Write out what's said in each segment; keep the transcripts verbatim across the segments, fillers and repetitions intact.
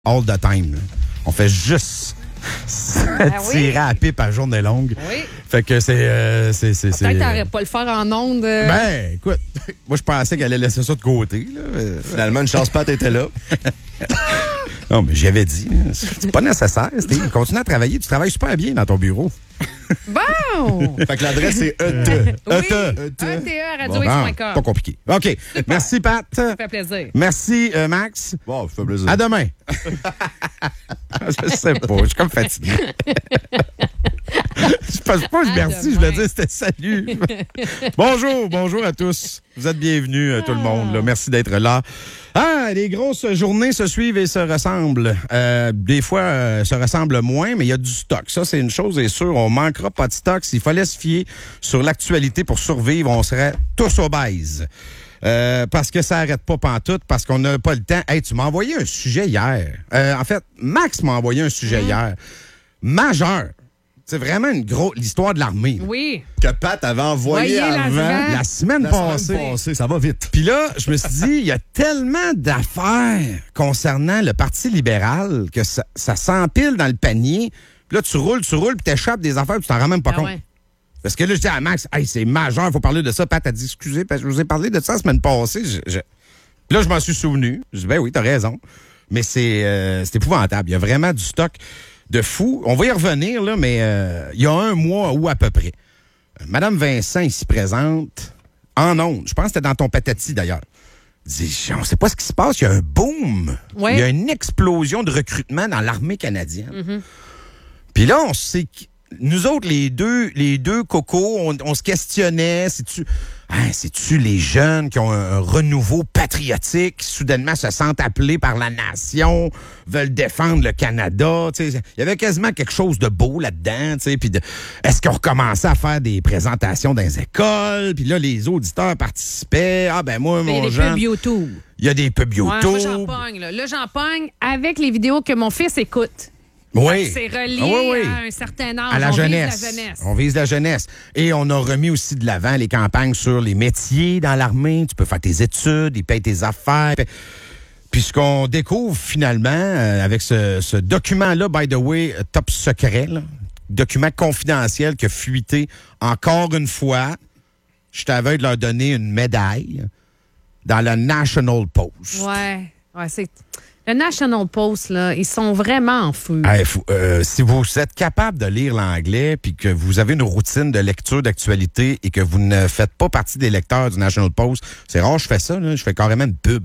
all the time. Là. On fait juste Ah tirer oui. à la pipe à journée longue. Oui. Fait que c'est... Euh, c'est, c'est, Peut-être c'est t'aurais pas le faire en ondes. Euh... Ben, écoute, moi, je pensais qu'elle allait laisser ça de côté. Là. Finalement, une chance Pat était là. Non, mais j'avais dit, là, c'est pas nécessaire. Steve. Continue à travailler. Tu travailles super bien dans ton bureau. Bon! Fait que l'adresse, c'est E T. Oui, E T. E T A radio Bon, X point pas com. compliqué. OK. Merci, Pat. Ça fait plaisir. Merci, euh, Max. Bon, ça fait plaisir. À demain. Je sais pas. Je suis comme fatigué. Je pense pas À merci, demain. je voulais dire c'était salut. Bonjour, bonjour à tous. Vous êtes bienvenus, euh, tout le monde. là. Merci d'être là. Ah, les grosses journées se suivent et se ressemblent. Euh, des fois, euh, se ressemblent moins, mais il y a du stock. Ça, c'est une chose est sûre. On manquera pas de stock. S'il fallait se fier sur l'actualité pour survivre, on serait tous obèses. Euh, parce que ça arrête pas pantoute, parce qu'on n'a pas le temps. Hey, tu m'as envoyé un sujet hier. Euh, en fait, Max m'a envoyé un sujet hier. Majeur. C'est vraiment une grosse... L'histoire de l'armée. là. Oui. Que Pat avait envoyé Voyez avant. l'avant. La semaine La passée. semaine passée, ça va vite. Puis là, je me suis dit, il y a tellement d'affaires concernant le Parti libéral que ça, ça s'empile dans le panier. Puis là, tu roules, tu roules, puis t'échappes des affaires, puis tu t'en rends même pas Ah compte. ouais. Parce que là, je dis à Max, hey, c'est majeur, il faut parler de ça. Pat a dit, excusez, parce que je vous ai parlé de ça la semaine passée. Je, je... Puis là, je m'en suis souvenu. Je dis, ben oui, t'as raison. Mais c'est, euh, c'est épouvantable. Il y a vraiment du stock de fou. On va y revenir, là, mais euh, il y a un mois ou à peu près. Madame Vincent, ici présente, en ondes. Je pense que c'était dans ton patati, d'ailleurs. Dit, on ne sait pas ce qui se passe. Il y a un boom. Ouais. Il y a une explosion de recrutement dans l'armée canadienne. Puis là, on sait... que- Nous autres, les deux, les deux cocos, on, on se questionnait. C'est-tu, hein, c'est-tu les jeunes qui ont un, un renouveau patriotique, qui soudainement se sentent appelés par la nation, veulent défendre le Canada? Tu sais, il y avait quasiment quelque chose de beau là-dedans. tu sais, Puis de, est-ce qu'on recommençait à faire des présentations dans les écoles? Puis là, les auditeurs participaient. Ah ben moi, Il y a mon des jeune, pubs YouTube. il y a des pubs Ouais, moi, j'en YouTube. pogne. Là, Là, j'en pogne avec les vidéos que mon fils écoute. Oui. C'est relié Ah oui, oui. à un certain âge. À la On vise jeunesse. la jeunesse. On vise la jeunesse. Et on a remis aussi de l'avant les campagnes sur les métiers dans l'armée. Tu peux faire tes études, ils payent tes affaires. Puis ce qu'on découvre finalement euh, avec ce, ce document-là, by the way, euh, top secret, là, document confidentiel qui a fuité encore une fois, je t'avais de leur donner une médaille dans le National Post. Ouais. Ouais, c'est... Le National Post, là, ils sont vraiment en feu. Hey, faut- euh, si vous êtes capable de lire l'anglais puis que vous avez une routine de lecture d'actualité et que vous ne faites pas partie des lecteurs du National Post, c'est rare, je fais ça, là, je fais carrément une pub.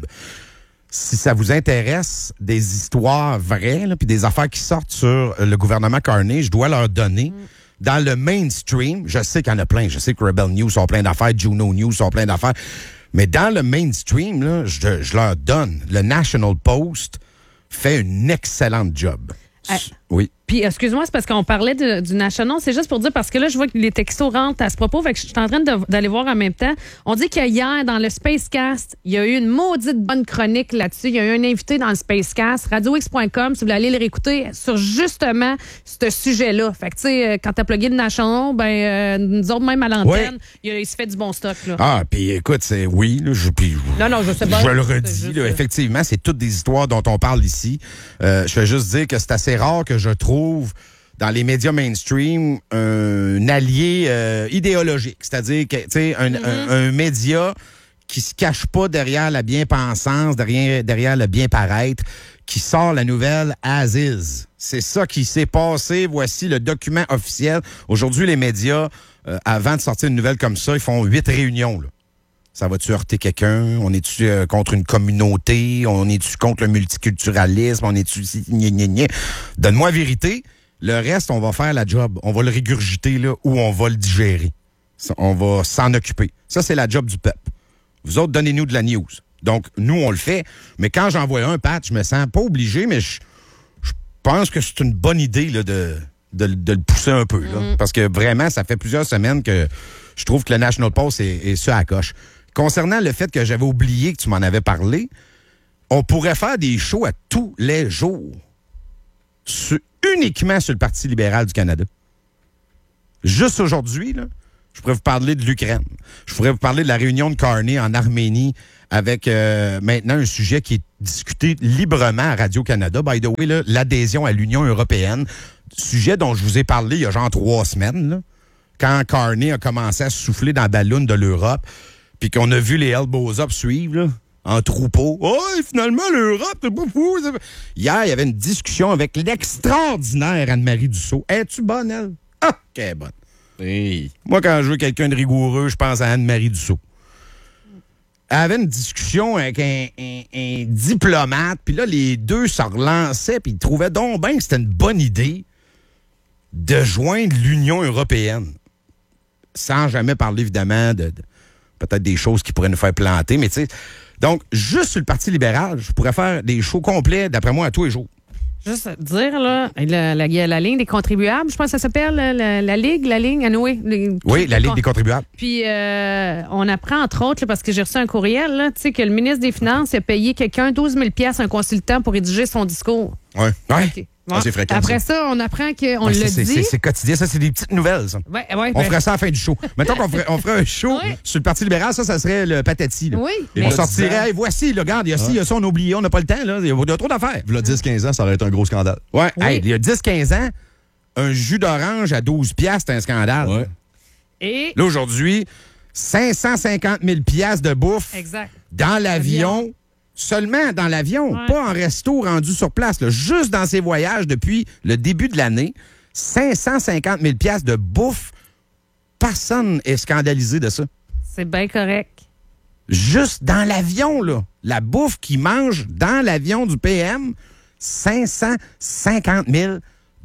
Si ça vous intéresse des histoires vraies là, puis des affaires qui sortent sur le gouvernement Carney, je dois leur donner dans le mainstream. Je sais qu'il y en a plein. Je sais que Rebel News sont plein d'affaires, Juno News sont plein d'affaires. Mais dans le mainstream, là, je, je leur donne. Le National Post fait une excellente job. Ah. Oui. Puis, excuse-moi, c'est parce qu'on parlait de- du National. C'est juste pour dire, parce que là, je vois que les textos rentrent à ce propos. Fait que je suis en train de- d'aller voir en même temps. On dit que hier, dans le Spacecast, il y a eu une maudite bonne chronique là-dessus. Il y a eu un invité dans le Spacecast, radio x point com, si vous voulez aller le réécouter, sur justement ce sujet-là. Fait que, tu sais, euh, quand t'as plugué le National, ben, euh, nous autres, même à l'antenne, Ouais. il, il se fait du bon stock, là. Ah, puis écoute, c'est oui, là, je, puis, Non, non, je sais pas. Je le C'est redis, juste, là, euh, effectivement, c'est toutes des histoires dont on parle ici. Euh, je vais juste dire que c'est assez rare que je trouve dans les médias mainstream un allié euh, idéologique, c'est-à-dire que tu sais un, Mm-hmm. un, un média qui se cache pas derrière la bien-pensance, derrière, derrière le bien-paraître, qui sort la nouvelle as is. C'est ça qui s'est passé. Voici le document officiel. Aujourd'hui, les médias, euh, avant de sortir une nouvelle comme ça, ils font huit réunions. Là. Ça va-tu heurter quelqu'un? On est-tu euh, contre une communauté? On est-tu contre le multiculturalisme? On est-tu... Gna, gna, gna. Donne-moi la vérité. Le reste, on va faire la job. On va le régurgiter là, ou on va le digérer. Ça, on va s'en occuper. Ça, c'est la job du peuple. Vous autres, donnez-nous de la news. Donc, nous, on le fait. Mais quand j'envoie un patch, je me sens pas obligé, mais je, je pense que c'est une bonne idée là, de, de, de le pousser un peu. Là. Mm-hmm. Parce que vraiment, ça fait plusieurs semaines que je trouve que le National Post est, est ça à coche. Concernant le fait que j'avais oublié que tu m'en avais parlé, on pourrait faire des shows à tous les jours. Sur- uniquement sur le Parti libéral du Canada. Juste aujourd'hui, là, Je pourrais vous parler de l'Ukraine. Je pourrais vous parler de la réunion de Carney en Arménie avec euh, maintenant un sujet qui est discuté librement à Radio-Canada. By the way, là, l'adhésion à l'Union européenne. Sujet dont je vous ai parlé il y a genre trois semaines, là, quand Carney a commencé à souffler dans la balloune de l'Europe, puis qu'on a vu les elbows up suivre, là, en troupeau. Oh, finalement, l'Europe, c'est pas fou. C'est... Hier, il y avait une discussion avec l'extraordinaire Anne-Marie Dussault. Es-tu bonne, elle? Ah, qu'elle est bonne. Hey. Moi, quand je veux quelqu'un de rigoureux, je pense à Anne-Marie Dussault. Elle avait une discussion avec un, un, un diplomate, puis là, les deux se relançaient, puis ils trouvaient donc bien que c'était une bonne idée de joindre l'Union européenne. Sans jamais parler, évidemment, de, de peut-être des choses qui pourraient nous faire planter, mais tu sais... Donc, juste sur le Parti libéral, je pourrais faire des shows complets, d'après moi, à tous les jours. Juste dire, là, la, la, la ligne des contribuables, je pense que ça s'appelle la, la, la Ligue, la ligne, anyway, les, oui, la Ligue des contribuables. Puis, euh, on apprend, entre autres, là, parce que j'ai reçu un courriel, là, tu sais, que le ministre des Finances a payé quelqu'un douze mille dollars un consultant pour rédiger son discours. Oui. Ouais. Okay. Ah, c'est fréquent. Après ça. ça, on apprend qu'on ouais, l'a c'est, dit. C'est, c'est quotidien, ça, c'est des petites nouvelles, ça. Ouais, ouais, on ben... ferait ça à la fin du show. Mettons qu'on ferait, on ferait un show ouais. sur le Parti libéral, ça, ça serait le patati. Là. Oui. Et mais... on sortirait, hey, voici, là, regarde, il y a ci, il y a ça, on a oublié, on n'a pas le temps, là. Il y a trop d'affaires. Il y a dix quinze ans, ça aurait été un gros scandale. Ouais, oui. hey, il y a dix quinze ans, un jus d'orange à douze piastres, c'est un scandale. Ouais. Et... Là, aujourd'hui, cinq cent cinquante mille piastres de bouffe exact. dans l'avion. Avion. Seulement dans l'avion, ouais. pas en resto rendu sur place. Là. Juste dans ses voyages depuis le début de l'année, cinq cent cinquante mille piastres de bouffe. Personne n'est scandalisé de ça. C'est bien correct. Juste dans l'avion, là. La bouffe qu'il mange dans l'avion du P M, cinq cent cinquante mille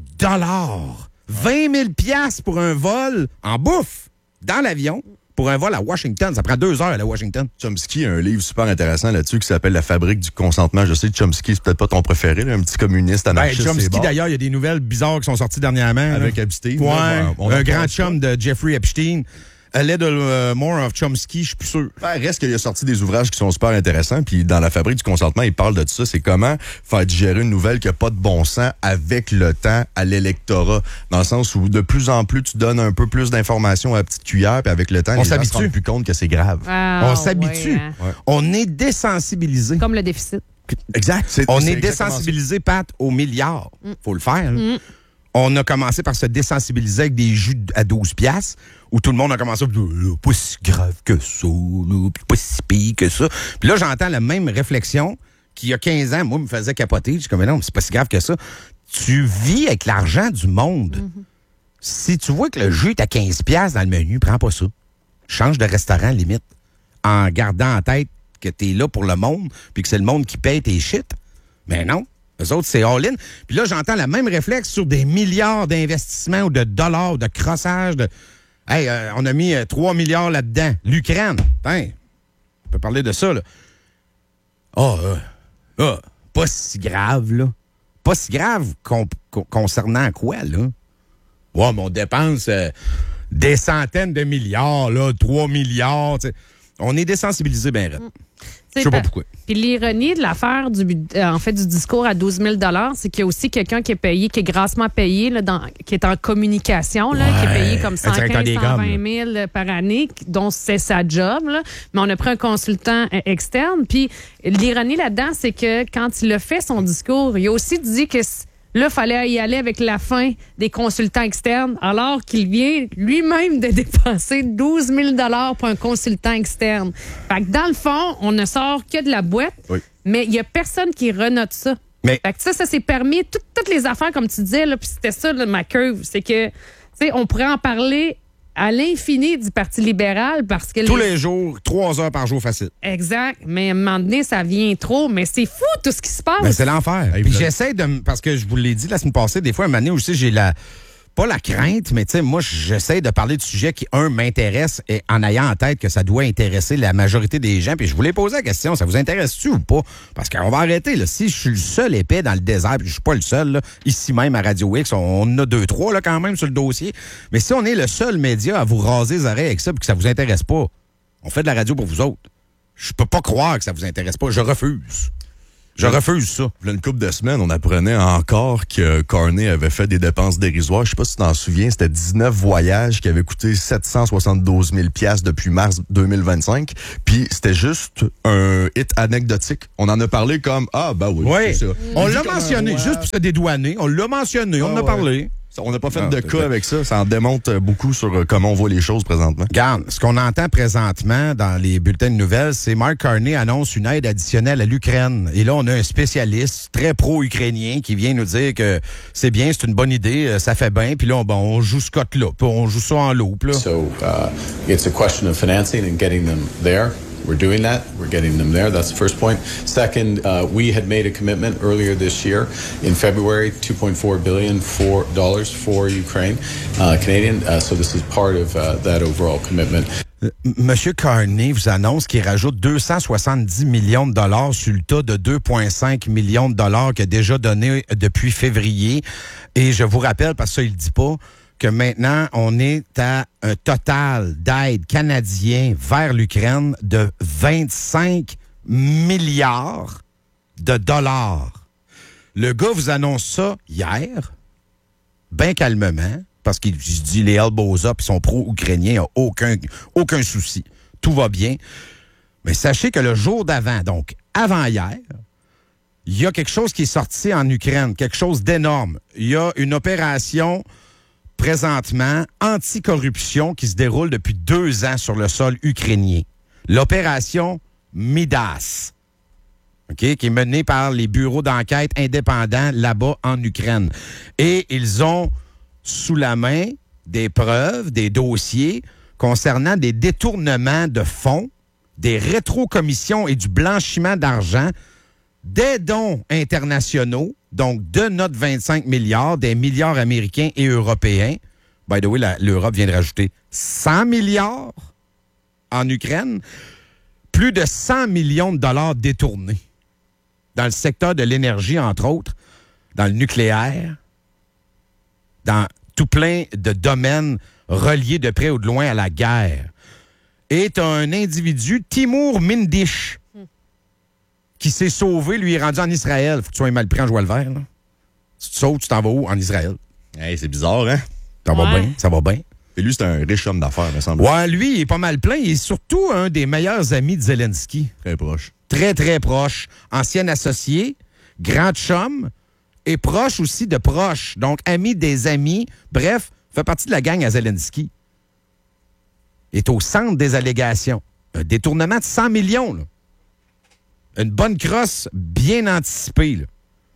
dollars. vingt mille piastres pour un vol en bouffe dans l'avion. Pour un vol à Washington, ça prend deux heures à Washington. Chomsky a un livre super intéressant là-dessus qui s'appelle La fabrique du consentement. Je sais que Chomsky, c'est peut-être pas ton préféré, là, un petit communiste anarchiste. Ben, Chomsky, d'ailleurs, il y a des nouvelles bizarres qui sont sorties dernièrement. Avec là. Epstein. Ouais, là, on un en grand parle chum de Jeffrey Epstein. A Little uh, More of Chomsky, je suis plus sûr. Ben, reste qu'il a sorti des ouvrages qui sont super intéressants. Puis dans La fabrique du consentement, il parle de ça. C'est comment faire digérer une nouvelle qui n'a pas de bon sens avec le temps à l'électorat. Dans le sens où de plus en plus, tu donnes un peu plus d'informations à la petite cuillère. Puis avec le temps, On les gens s'habitue. se rendent plus compte que c'est grave. Ah, On s'habitue. ouais, hein. Ouais. On est désensibilisé. Comme le déficit. Exact. C'est, On c'est est exactement désensibilisé, Pat, aux milliards. Mm. Faut le faire. là. Mm. On a commencé par se désensibiliser avec des jus à douze piastres, où tout le monde a commencé à dire « pas si grave que ça, là, puis pas si pire que ça ». Puis là, j'entends la même réflexion qui, il y a quinze ans, moi, me faisait capoter. Je suis comme « mais non, c'est pas si grave que ça ». Tu vis avec l'argent du monde. Mm-hmm. Si tu vois que le jus est à quinze piastres dans le menu, prends pas ça. Change de restaurant, limite, en gardant en tête que t'es là pour le monde, puis que c'est le monde qui paye tes shit. Mais non. Eux autres, c'est all-in. Puis là, j'entends le même réflexe sur des milliards d'investissements ou de dollars, de crossage. De... Hey, euh, on a mis euh, trois milliards là-dedans. L'Ukraine. Hein, on peut parler de ça, là. Ah, oh, euh, oh, pas si grave, là. Pas si grave con- con- concernant quoi, là? Ouais, mais on dépense euh, des centaines de milliards, là, trois milliards. T'sais. On est désensibilisé, ben raide. Je sais pas pourquoi. Puis l'ironie de l'affaire du euh, en fait du discours à douze mille dollars, c'est qu'il y a aussi quelqu'un qui est payé, qui est grassement payé, là, dans, qui est en communication, là, ouais, qui est payé comme cent quinze, cent vingt là. mille par année, dont c'est sa job. Là. Mais on a pris un consultant euh, externe. Puis l'ironie là-dedans, c'est que quand il a fait son discours, il a aussi dit que là, il fallait y aller avec la fin des consultants externes, alors qu'il vient lui-même de dépenser douze mille dollars pour un consultant externe. Fait que dans le fond, on ne sort que de la boîte, Oui. mais il n'y a personne qui renote ça. Mais... Fait que ça, ça s'est permis, tout, toutes les affaires, comme tu disais, là, puis c'était ça, là, ma curve, c'est que, tu sais, on pourrait en parler à l'infini du Parti libéral parce que... Tous les... les jours, trois heures par jour facile. Exact. Mais à un moment donné, ça vient trop. Mais c'est fou tout ce qui se passe. Ben, c'est l'enfer. Hey, Puis là... j'essaie de... Parce que je vous l'ai dit la semaine passée, des fois, à un moment donné aussi, j'ai la... Pas la crainte, mais tu sais, moi, j'essaie de parler de sujets qui, un, m'intéressent et en ayant en tête que ça doit intéresser la majorité des gens. Puis je voulais poser la question, ça vous intéresse-tu ou pas? Parce qu'on va arrêter, là. Si je suis le seul épais dans le désert, puis je suis pas le seul, là, ici même à Radio X, on, on en a deux, trois, là, quand même, sur le dossier. Mais si on est le seul média à vous raser les oreilles avec ça, puis que ça vous intéresse pas, on fait de la radio pour vous autres. Je peux pas croire que ça vous intéresse pas. Je refuse. Je refuse ça. Il y a une couple de semaines, on apprenait encore que Carney avait fait des dépenses dérisoires. Je sais pas si tu t'en souviens, c'était dix-neuf voyages qui avaient coûté sept cent soixante-douze mille dollars depuis mars deux mille vingt-cinq. Puis c'était juste un hit anecdotique. On en a parlé comme, ah, ben oui, oui. c'est ça. On l'a mentionné, juste pour se dédouaner. On l'a mentionné, on en a parlé. On n'a pas fait non, de cas avec ça. Ça en démontre beaucoup sur comment on voit les choses présentement. Regarde, ce qu'on entend présentement dans les bulletins de nouvelles, c'est Mark Carney annonce une aide additionnelle à l'Ukraine. Et là, on a un spécialiste très pro-ukrainien qui vient nous dire que c'est bien, c'est une bonne idée, ça fait bien. Puis là, bon, on joue ce cote-là, puis on joue ça en loupe. Là. So uh, it's a question of financing and getting them there. We're doing that. We're getting them there. That's the first point. Second, uh, we had made a commitment earlier this year in February, two point four billion dollars for Ukraine, uh, Canadian. Uh, so this is part of uh, that overall commitment. Monsieur Carney vous annonce qu'il rajoute deux cent soixante-dix millions de dollars sur le tas de deux virgule cinq millions de dollars qu'il a déjà donné depuis février. Et je vous rappelle, parce que ça, il ne dit pas, que maintenant, on est à un total d'aide canadien vers l'Ukraine de vingt-cinq milliards de dollars. Le gars vous annonce ça hier, bien calmement, parce qu'il se dit les elbows up, ils sont pro-ukrainiens, il n'y a aucun, aucun souci. Tout va bien. Mais sachez que le jour d'avant, donc avant hier, il y a quelque chose qui est sorti en Ukraine, quelque chose d'énorme. Il y a une opération présentement anticorruption qui se déroule depuis deux ans sur le sol ukrainien. L'opération Midas, okay, qui est menée par les bureaux d'enquête indépendants là-bas en Ukraine. Et ils ont sous la main des preuves, des dossiers concernant des détournements de fonds, des rétrocommissions et du blanchiment d'argent, des dons internationaux, donc de notre vingt-cinq milliards, des milliards américains et européens. By the way, la, l'Europe vient de rajouter cent milliards en Ukraine. Plus de cent millions de dollars détournés dans le secteur de l'énergie, entre autres, dans le nucléaire, dans tout plein de domaines reliés de près ou de loin à la guerre. Et tu as un individu, Timur Mindish, qui s'est sauvé, lui, est rendu en Israël. Faut que tu sois mal pris en joie le vert, là. Si tu sautes, tu t'en vas où? En Israël. Hey, c'est bizarre, hein? Ça va Ouais. bien, ça va bien. Et lui, c'est un riche homme d'affaires, me semble. Ouais, lui, il est pas mal plein. Il est surtout un des meilleurs amis de Zelensky. Très proche. Très, très proche. Ancien associé, grand chum, et proche aussi de proches. Donc, ami des amis. Bref, fait partie de la gang à Zelensky. Est au centre des allégations. Un détournement de cent millions, là. Une bonne crosse bien anticipée, là.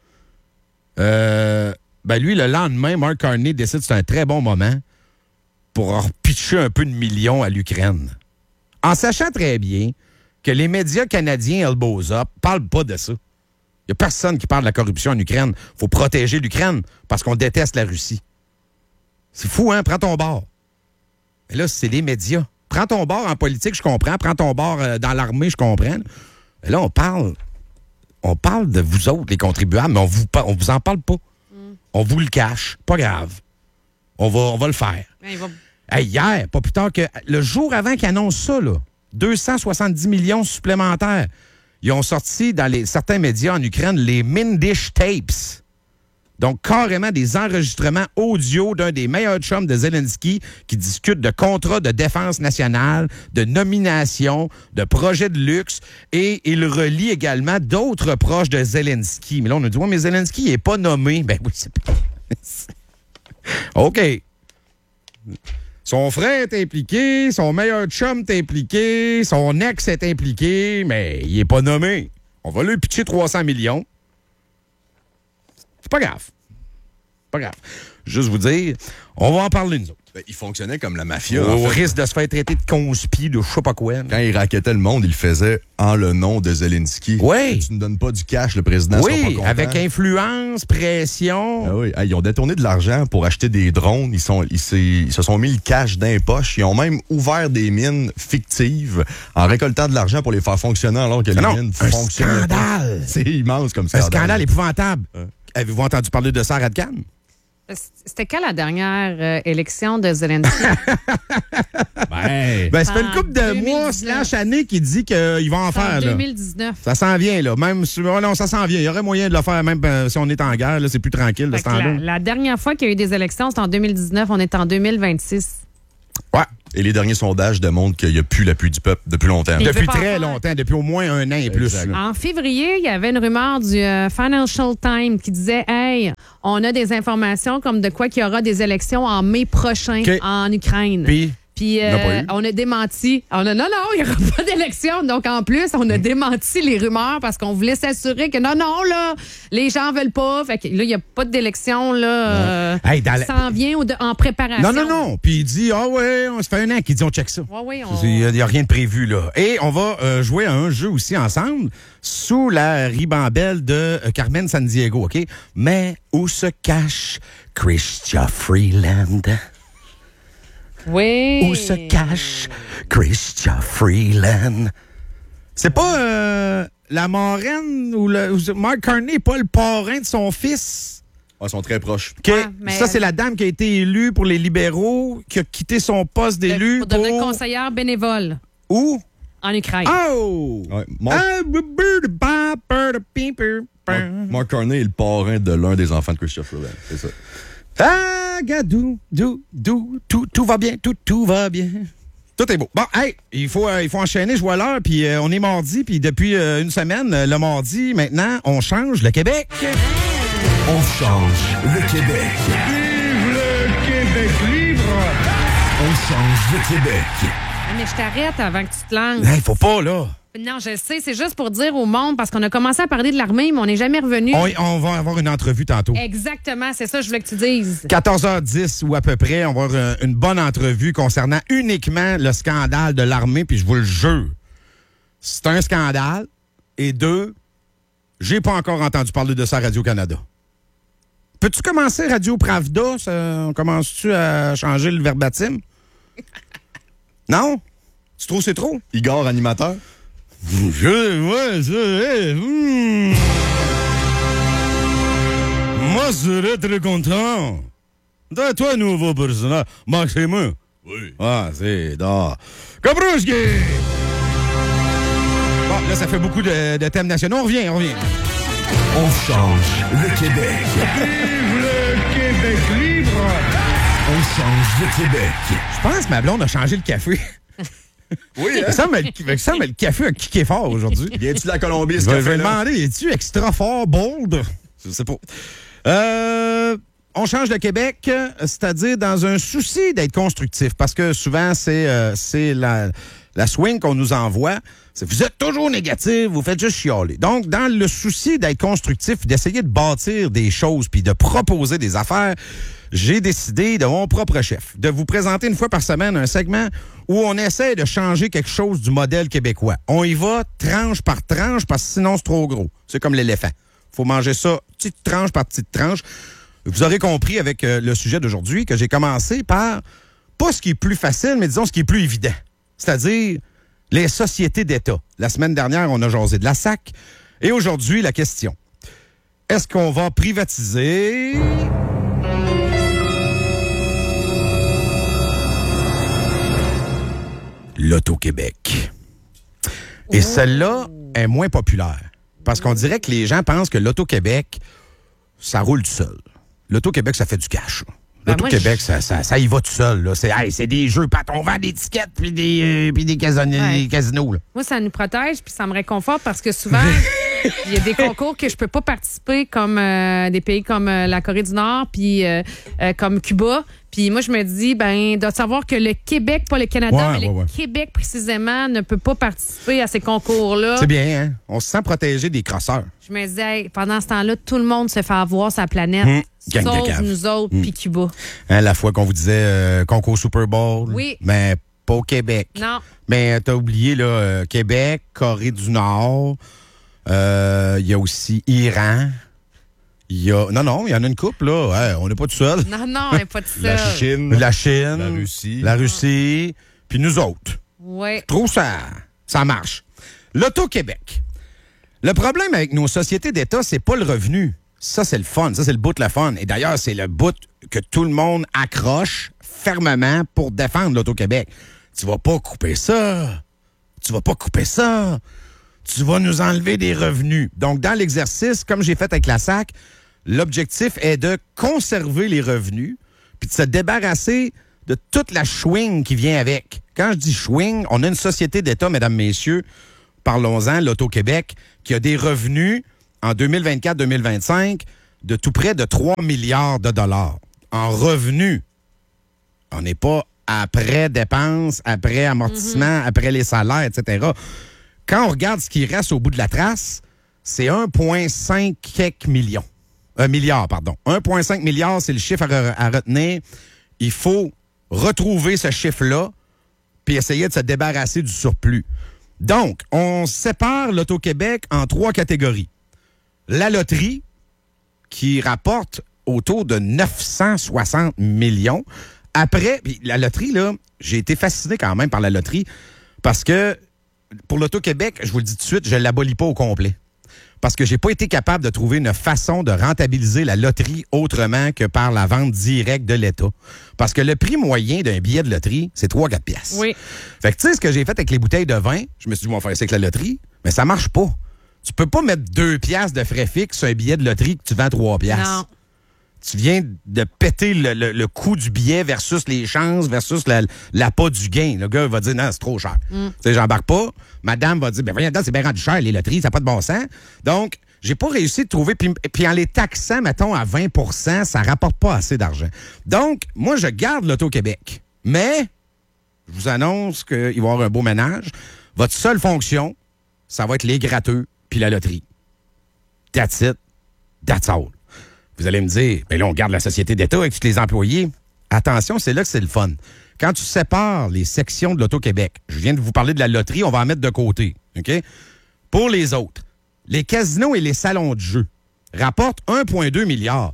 Euh, ben lui, le lendemain, Mark Carney décide que c'est un très bon moment pour repitcher un peu de millions à l'Ukraine. En sachant très bien que les médias canadiens elbows up parlent pas de ça. Il n'y a personne qui parle de la corruption en Ukraine. Il faut protéger l'Ukraine parce qu'on déteste la Russie. C'est fou, hein? Prends ton bord. Mais là, c'est les médias. Prends ton bord en politique, je comprends. Prends ton bord euh, dans l'armée, je comprends. Mais là, on parle, on parle de vous autres, les contribuables, mais on vous, on vous en parle pas. Mm. On vous le cache. Pas grave. On va, on va le faire. Il va... Hey, hier, pas plus tard que le jour avant qu'ils annoncent ça, là, deux cent soixante-dix millions supplémentaires. Ils ont sorti dans les, certains médias en Ukraine les Mindish Tapes. Donc, carrément des enregistrements audio d'un des meilleurs chums de Zelensky qui discute de contrats de défense nationale, de nomination, de projets de luxe. Et il relie également d'autres proches de Zelensky. Mais là, on a dit, ouais, mais Zelensky, il n'est pas nommé. Ben oui, c'est... OK. Son frère est impliqué, son meilleur chum est impliqué, son ex est impliqué, mais il n'est pas nommé. On va lui pitcher trois cents millions. C'est pas grave. Pas grave. Juste vous dire, on va en parler, nous autres. Ben, il fonctionnait comme la mafia. Au en fait. risque de se faire traiter de conspi, de je sais pas quoi. Quand il raquettait le monde, il le faisait en le nom de Zelensky. Oui. Tu ne donnes pas du cash, le président sera pas Oui, content. avec influence, pression. Ah oui. Ah, ils ont détourné de l'argent pour acheter des drones. Ils, sont, ils, s'est- ils se sont mis le cash dans les poches. Ils ont même ouvert des mines fictives en récoltant de l'argent pour les faire fonctionner alors que les Non, mines un fonctionnaient pas. scandale. C'est immense comme Un scandale. scandale épouvantable. Avez-vous entendu parler de ça à Radcan? C'était quand la dernière euh, élection de Zelensky? Ben, Ben, ça fait une En couple de deux mille mois dix-neuf. slash année qui dit qu'il va en C'est en faire. Là. deux mille dix-neuf. Ça s'en vient, là. Même si, oh non, ça s'en vient. Il y aurait moyen de le faire, même euh, si on est en guerre. Là, c'est plus tranquille de Fait ce que la, temps-là. la dernière fois qu'il y a eu des élections, c'était en deux mille dix-neuf. On est en deux mille vingt-six. Ouais. et les derniers sondages démontrent qu'il n'y a plus l'appui du peuple depuis longtemps. Il Depuis veut pas en très faire. longtemps, depuis au moins un an et plus. Exact. là. En février, il y avait une rumeur du euh, Financial Times qui disait « Hey, on a des informations comme de quoi qu'il y aura des élections en mai prochain OK. en Ukraine. » Puis, Puis Il n'y en a pas euh, eu. on a démenti. On a non, non, il n'y aura pas d'élection. Donc, en plus, on a démenti les rumeurs parce qu'on voulait s'assurer que non, non, là, les gens veulent pas. Fait que là, il n'y a pas d'élection, là. Euh, Hey, dans la- Ça en vient au de- en préparation. non, non, non. Puis il dit, ah ouais, on se fait un an qu'il dit, on check ça. Oui, oui, on... Il n'y a, rien de prévu, là. Et on va euh, jouer à un jeu aussi ensemble, sous la ribambelle de euh, Carmen Sandiego, OK? Mais où se cache Chrystia Freeland? Oui. Où se cache Chrystia Freeland? C'est pas euh, la marraine ou le ou Mark Carney n'est pas le parrain de son fils? Ah, ils sont très proches. OK? Ah, mais- Ça, c'est la dame qui a été élue pour les libéraux, qui a quitté son poste d'élu Pour devenir pour... conseillère bénévole Où? en Ukraine. Oh! Ouais, Mark, Ah, bird, bird, bird, beeper, Mark, bird. Mark Carney est le parrain de l'un des enfants de Christopher Freeland. C'est ça. Ah, gadou, dou, dou, tout, tout va bien, tout, tout va bien. Tout est beau. Bon, hey, il faut, euh, il faut enchaîner, je vois l'heure, puis euh, on est mardi, puis depuis euh, une semaine, euh, le mardi, maintenant, on change le Québec. On change le Québec. Vive le Québec libre! On change le Québec. Ah, mais je t'arrête avant que tu te lances. Hey, faut pas, là. Non, je sais, c'est juste pour dire au monde, parce qu'on a commencé à parler de l'armée, mais on n'est jamais revenu. On, on va avoir une entrevue tantôt. Exactement, c'est ça que je voulais que tu dises. quatorze heures dix ou à peu près, on va avoir euh, une bonne entrevue concernant uniquement le scandale de l'armée, puis je vous le jure, c'est un scandale. Et deux, j'ai pas encore entendu parler de ça à Radio-Canada. Peux-tu commencer Radio Pravda? Ça, commences-tu à changer le verbatim? Non? Tu trouves que c'est trop? Igor, animateur. Je, ouais, je, hey, hmm. Moi, je serais très content. De toi, nouveau personnage. Maxime. Oui. Ah, c'est d'or. Kabrouski! Bon, là, ça fait beaucoup de, de thèmes nationaux. On revient, on revient. On change le Québec. Vive le Québec libre! On change le Québec. Je pense que ma blonde a changé le café. Oui, Il me hein? semble il me semble que le café a kické fort aujourd'hui. Viens-tu de la Colombie, Je ce vais, je vais café-là? demander, es-tu extra fort, bold? Je sais pas. Euh, on change de Québec, c'est-à-dire dans un souci d'être constructif, parce que souvent, c'est euh, c'est la, la swing qu'on nous envoie. C'est, vous êtes toujours négatif, vous faites juste chialer. Donc, dans le souci d'être constructif, d'essayer de bâtir des choses puis de proposer des affaires, j'ai décidé de mon propre chef de vous présenter une fois par semaine un segment où on essaie de changer quelque chose du modèle québécois. On y va tranche par tranche parce que sinon c'est trop gros. C'est comme l'éléphant. Faut manger ça petite tranche par petite tranche. Vous aurez compris avec euh, le sujet d'aujourd'hui que j'ai commencé par pas ce qui est plus facile, mais disons ce qui est plus évident. C'est-à-dire les sociétés d'État. La semaine dernière, on a jasé de la S A C. Et aujourd'hui, la question. Est-ce qu'on va privatiser... l'Auto-Québec? Et celle-là est moins populaire. Parce qu'on dirait que les gens pensent que l'Auto-Québec, ça roule tout seul. L'Auto-Québec, ça fait du cash. là. Ben, L'Auto-Québec, moi, ça, ça, ça y va tout seul. Là. C'est, hey, c'est des jeux, pat, on vend des tickets puis des, euh, puis des, casin- Ouais. des casinos. Là. Moi, ça nous protège puis ça me réconforte parce que souvent, il y a des concours que je peux pas participer comme euh, des pays comme euh, la Corée du Nord puis euh, euh, comme Cuba. Puis moi, je me dis, ben, de savoir que le Québec, pas le Canada, Ouais, mais ouais, le ouais. Québec précisément ne peut pas participer à ces concours-là. C'est bien, hein? On se sent protégé des crosseurs. Je me disais, hey, pendant ce temps-là, tout le monde se fait avoir sa planète, Hum, gang de sauf cave. nous autres puis Cuba. Hein, la fois qu'on vous disait euh, concours Super Bowl. Oui. Mais pas au Québec. Non. Mais t'as oublié, là, euh, Québec, Corée du Nord. euh, Il y a aussi Iran. Il y a... Non, non, il y en a une couple, là. Ouais, on n'est pas tout seul. Non, non, on n'est pas tout La seul. Chine. La Chine. La Russie. La Russie. Puis nous autres. Oui. Je trouve ça, ça marche. L'Auto-Québec. Le problème avec nos sociétés d'État, c'est pas le revenu. Ça, c'est le fun. Ça, c'est le bout de le fun. Et d'ailleurs, c'est le bout que tout le monde accroche fermement pour défendre l'Auto-Québec. Tu vas pas couper ça. Tu vas pas couper ça. Tu vas nous enlever des revenus. Donc, dans l'exercice, comme j'ai fait avec la S A C, l'objectif est de conserver les revenus puis de se débarrasser de toute la chewing qui vient avec. Quand je dis chewing, on a une société d'État, mesdames, messieurs, parlons-en, l'Auto-Québec, qui a des revenus en deux mille vingt-quatre deux mille vingt-cinq de tout près de trois milliards de dollars en revenus. On n'est pas après dépenses, après amortissement, mm-hmm. après les salaires, et cetera. Quand on regarde ce qui reste au bout de la trace, c'est un virgule cinq quelques millions. Un milliard, pardon. un virgule cinq milliard, c'est le chiffre à, re- à retenir. Il faut retrouver ce chiffre-là puis essayer de se débarrasser du surplus. Donc, on sépare l'Auto-Québec en trois catégories. La loterie, qui rapporte autour de neuf cent soixante millions. Après, puis la loterie, là, j'ai été fasciné quand même par la loterie parce que pour l'Auto-Québec, je vous le dis tout de suite, je ne l'abolis pas au complet. Parce que j'ai pas été capable de trouver une façon de rentabiliser la loterie autrement que par la vente directe de l'État. Parce que le prix moyen d'un billet de loterie, c'est trois à quatre piastres. Oui. Fait que tu sais, ce que j'ai fait avec les bouteilles de vin, je me suis dit, on va faire ça avec la loterie, mais ça marche pas. Tu peux pas mettre deux piastres de frais fixes sur un billet de loterie que tu vends trois piastres. Non. Tu viens de péter le, le, le coût du billet versus les chances versus la, l'appât du gain. Le gars va dire, non, c'est trop cher. Mm. Tu sais, j'embarque pas. Madame va dire, ben voyons, c'est bien rendu cher, les loteries, ça n'a pas de bon sens. Donc, j'ai pas réussi de trouver. Puis, puis en les taxant, mettons, à vingt pour cent, ça rapporte pas assez d'argent. Donc, moi, je garde l'Auto-Québec. Mais, je vous annonce qu'il va y avoir un beau ménage. Votre seule fonction, ça va être les gratteux puis la loterie. That's it. That's all. Vous allez me dire, ben là, on garde la société d'État avec tous les employés. Attention, c'est là que c'est le fun. Quand tu sépares les sections de l'Auto-Québec, je viens de vous parler de la loterie, on va en mettre de côté. OK? Pour les autres, les casinos et les salons de jeu rapportent un virgule deux milliard.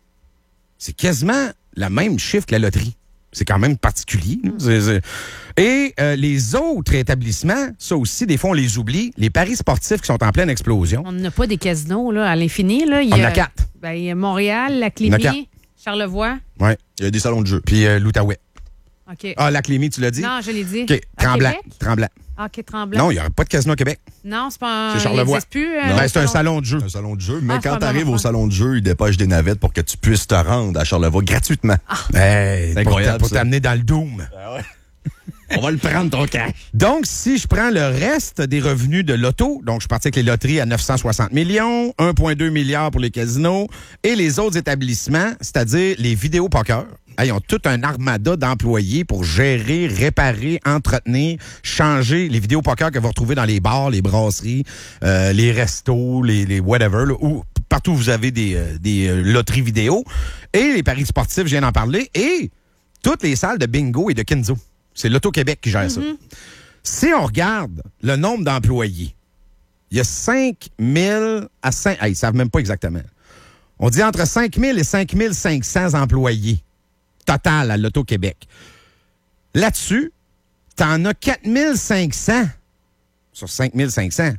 C'est quasiment le même chiffre que la loterie. C'est quand même particulier. C'est, c'est... Et euh, les autres établissements, ça aussi, des fois, on les oublie. Les paris sportifs qui sont en pleine explosion. On n'a pas des casinos là, à l'infini. Là. Il y on en a, a quatre. Ben, il y a Montréal, Laclémie, Charlevoix. Oui. Il y a des salons de jeu. Puis euh, l'Outaouais. OK. Ah, Laclémie, tu l'as dit? Non, je l'ai dit. OK. Tremblant. Tremblant. OK, Tremblant. Non, il n'y aurait pas de casino au Québec. Non, c'est pas un... C'est Charlevoix. Il n'existe plus. Euh, Non, ben, c'est un salon de jeu. Un salon de jeu. Mais Ah, quand c'est tu arrives pas au salon de jeu, ils dépêchent des navettes pour que tu puisses te rendre à Charlevoix gratuitement. Ah. Hey, C'est incroyable, pour, pour ça. t'amener dans le Doom. Ah ouais. On va le prendre, ton cash. Donc, si je prends le reste des revenus de l'auto, donc je suis parti avec les loteries à neuf cent soixante millions, un virgule deux milliard pour les casinos, et les autres établissements, c'est-à-dire les vidéos poker, ils ont tout un armada d'employés pour gérer, réparer, entretenir, changer les vidéos poker que vous retrouvez dans les bars, les brasseries, euh, les restos, les, les whatever, là, ou partout où vous avez des, euh, des euh, loteries vidéo, et les paris sportifs, je viens d'en parler, et toutes les salles de bingo et de Kenzo. C'est l'Auto-Québec qui gère ça. Mm-hmm. Si on regarde le nombre d'employés, il y a cinq mille à cinq... Ah, ils ne savent même pas exactement. On dit entre cinq mille et cinq mille cinq cents employés total à l'Auto-Québec. Là-dessus, t'en as quatre mille cinq cents sur cinq mille cinq cents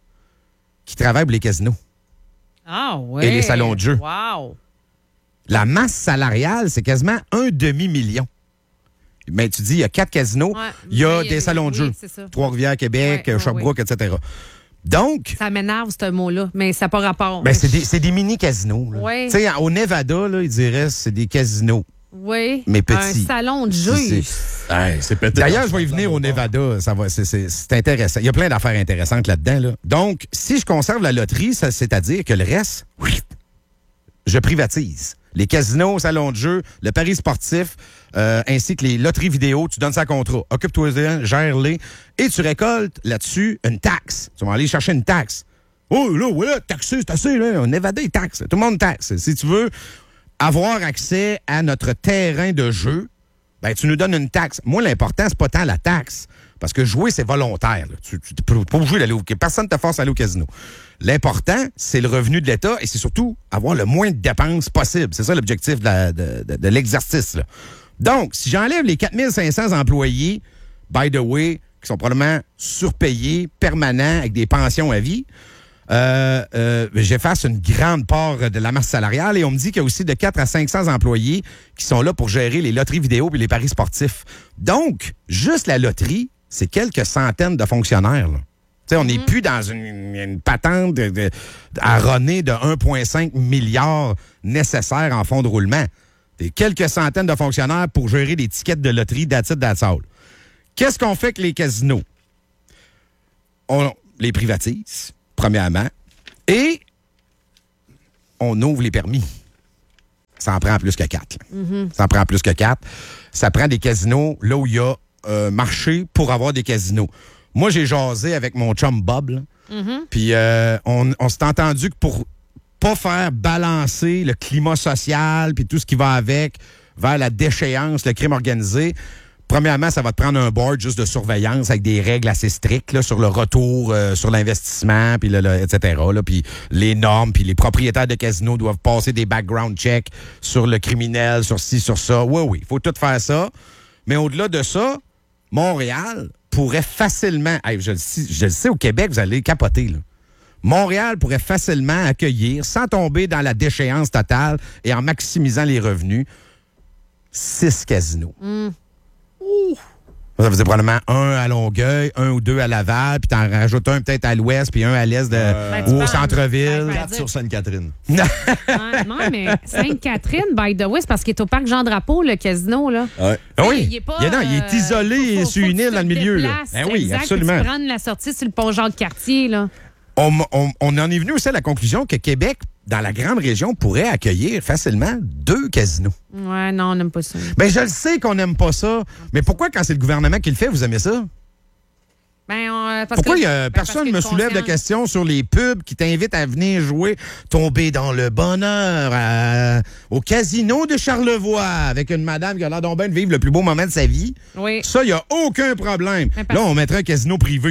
qui travaillent pour les casinos. Ah ouais. Et les salons de jeu. Wow. La masse salariale, c'est quasiment un demi-million. Mais tu dis, il y a quatre casinos, Ouais, il y a oui, des oui, salons de oui, jeu. c'est ça. Trois-Rivières, Québec, Ouais, ouais, Sherbrooke, et cetera. Donc, Ça m'énerve, ce mot-là, mais ça n'a pas rapport. ben, c'est des, c'est des mini-casinos. là. Ouais. Tu sais, au Nevada, là, ils diraient c'est des casinos. Oui. Mais petits. Un salon de jeu. C'est- c'est- Hey, c'est pété. D'ailleurs, je vais y venir au Nevada. Ça va, c'est, c'est, c'est intéressant. Il y a plein d'affaires intéressantes là-dedans. Là. Donc, si je conserve la loterie, ça, c'est-à-dire que le reste, oui, je privatise. Les casinos, salons de jeu, le pari sportif, euh, ainsi que les loteries vidéo, tu donnes ça à contrat. Occupe-toi-en, gère-les, et tu récoltes là-dessus une taxe. Tu vas aller chercher une taxe. Oh, là, voilà, taxer, c'est assez, là. On Nevada, il taxe. Tout le monde taxe. Si tu veux avoir accès à notre terrain de jeu, ben, tu nous donnes une taxe. Moi, l'important, c'est pas tant la taxe. Parce que jouer, c'est volontaire. Là. Tu n'es pas obligé d'aller au casino. Personne ne te force à aller au casino. L'important, c'est le revenu de l'État et c'est surtout avoir le moins de dépenses possible. C'est ça l'objectif de, la, de, de, de l'exercice. Là. Donc, si j'enlève les quatre mille cinq cents employés, by the way, qui sont probablement surpayés, permanents, avec des pensions à vie, euh, euh, j'efface une grande part de la masse salariale et on me dit qu'il y a aussi de quatre à cinq cents employés qui sont là pour gérer les loteries vidéo et les paris sportifs. Donc, juste la loterie, c'est quelques centaines de fonctionnaires, là. T'sais, on n'est mm-hmm. plus dans une, une patente de, de, à runner de un virgule cinq milliard nécessaires en fonds de roulement. C'est quelques centaines de fonctionnaires pour gérer des tickets de loterie that's it, that's all. Qu'est-ce qu'on fait avec les casinos? On les privatise, premièrement, et on ouvre les permis. Ça en prend plus que quatre. Mm-hmm. Ça en prend plus que quatre. Ça prend des casinos là où il y a euh, marché pour avoir des casinos. Moi, j'ai jasé avec mon chum Bob, là. Mm-hmm. Puis euh, on, on s'est entendu que pour pas faire balancer le climat social puis tout ce qui va avec vers la déchéance, le crime organisé, premièrement, ça va te prendre un board juste de surveillance avec des règles assez strictes là, sur le retour, euh, sur l'investissement, puis le, le, et cetera. Là, puis les normes, puis les propriétaires de casinos doivent passer des background checks sur le criminel, sur ci, sur ça. Oui, oui, il faut tout faire ça. Mais au-delà de ça, Montréal pourrait facilement... Hey, je, le sais, je le sais, au Québec, vous allez capoter, là. Montréal pourrait facilement accueillir, sans tomber dans la déchéance totale et en maximisant les revenus, six casinos. Mm. Ouh. Ça faisait probablement un à Longueuil, un ou deux à Laval, puis t'en rajoutes un peut-être à l'ouest, puis un à l'est de, euh, ou au centre-ville. Quatre sur Sainte-Catherine. non, non, mais Sainte-Catherine, by the way, c'est parce qu'il est au parc Jean-Drapeau, le casino, là. Ouais. Oui, il est, pas, il, non, il est isolé euh, faut, faut, sur une île dans le milieu. Là. Ben oui, exact, absolument. Tu prends la sortie sur le pont Jean-de-Cartier, là. On, on, on en est venu aussi à la conclusion que Québec, dans la grande région, pourrait accueillir facilement deux casinos. Ouais, non, on n'aime pas ça. Ben, je le sais qu'on n'aime pas ça. Mais pourquoi, quand c'est le gouvernement qui le fait, vous aimez ça? Ben, on, parce pourquoi que, y a, ben, personne ne me soulève de questions sur les pubs qui t'invitent à venir jouer, tomber dans le bonheur à, au casino de Charlevoix avec une madame qui a l'air donc bien de vivre le plus beau moment de sa vie? Oui. Ça, il n'y a aucun problème. Là, on mettrait un casino privé.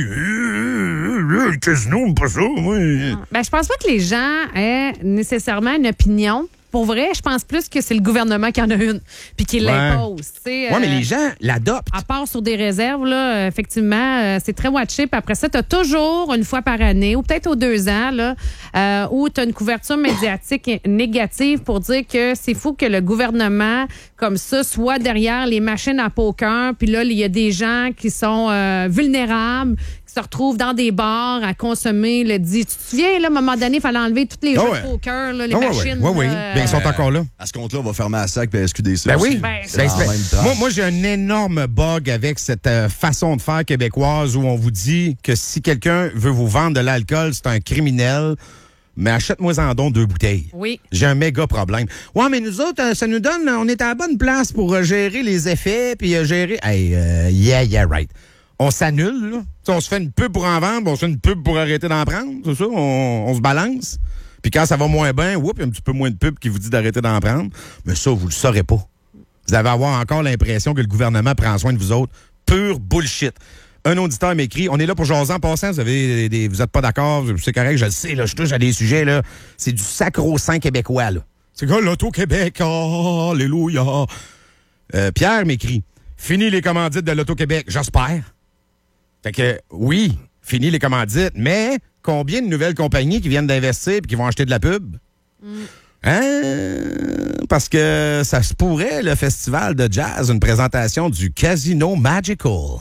Le casino, pas ça, oui. Ben, je pense pas que les gens aient nécessairement une opinion. Pour vrai, je pense plus que c'est le gouvernement qui en a une puis qui ouais. l'impose. Oui, euh, mais les gens l'adoptent. À part sur des réserves, là, effectivement, euh, c'est très watché. Puis après ça, tu as toujours une fois par année ou peut-être aux deux ans là, euh, où tu as une couverture médiatique négative pour dire que c'est fou que le gouvernement, comme ça, soit derrière les machines à poker. Puis là, il y a des gens qui sont euh, vulnérables, se retrouvent dans des bars à consommer le dit. Tu te souviens, là, à un moment donné, il fallait enlever toutes les oh jeux ouais. de poker, là, les oh machines. Oui, oui, oui. Euh, Bien, ils sont encore là. À ce compte-là, on va fermer à sac et S Q D C. Ben aussi. oui. Ben, ben, ben, moi, moi j'ai un énorme bug avec cette euh, façon de faire québécoise où on vous dit que si quelqu'un veut vous vendre de l'alcool, c'est un criminel. Mais achète-moi-en donc deux bouteilles. Oui. J'ai un méga problème. Ouais, mais nous autres, ça nous donne, on est à la bonne place pour gérer les effets puis euh, gérer. Hey, uh, yeah, yeah, right. On s'annule, là. T'sais, on se fait une pub pour en vendre, on se fait une pub pour arrêter d'en prendre, c'est ça? On, on se balance. Puis quand ça va moins bien, whoop, il y a un petit peu moins de pub qui vous dit d'arrêter d'en prendre. Mais ça, vous le saurez pas. Vous allez avoir encore l'impression que le gouvernement prend soin de vous autres. Pure bullshit. Un auditeur m'écrit, on est là pour jaser en passant, vous avez des, vous êtes pas d'accord, c'est correct, je le sais, là, je touche à des sujets, là. C'est du sacro-saint québécois, là. C'est quoi l'Auto-Québec? Oh, alléluia! Euh, Pierre m'écrit, fini les commandites de l'Auto-Québec, j'espère. Fait que, oui, fini les commandites, mais combien de nouvelles compagnies qui viennent d'investir et qui vont acheter de la pub? Mm. Hein? Parce que ça se pourrait, le festival de jazz, une présentation du Casino Magical.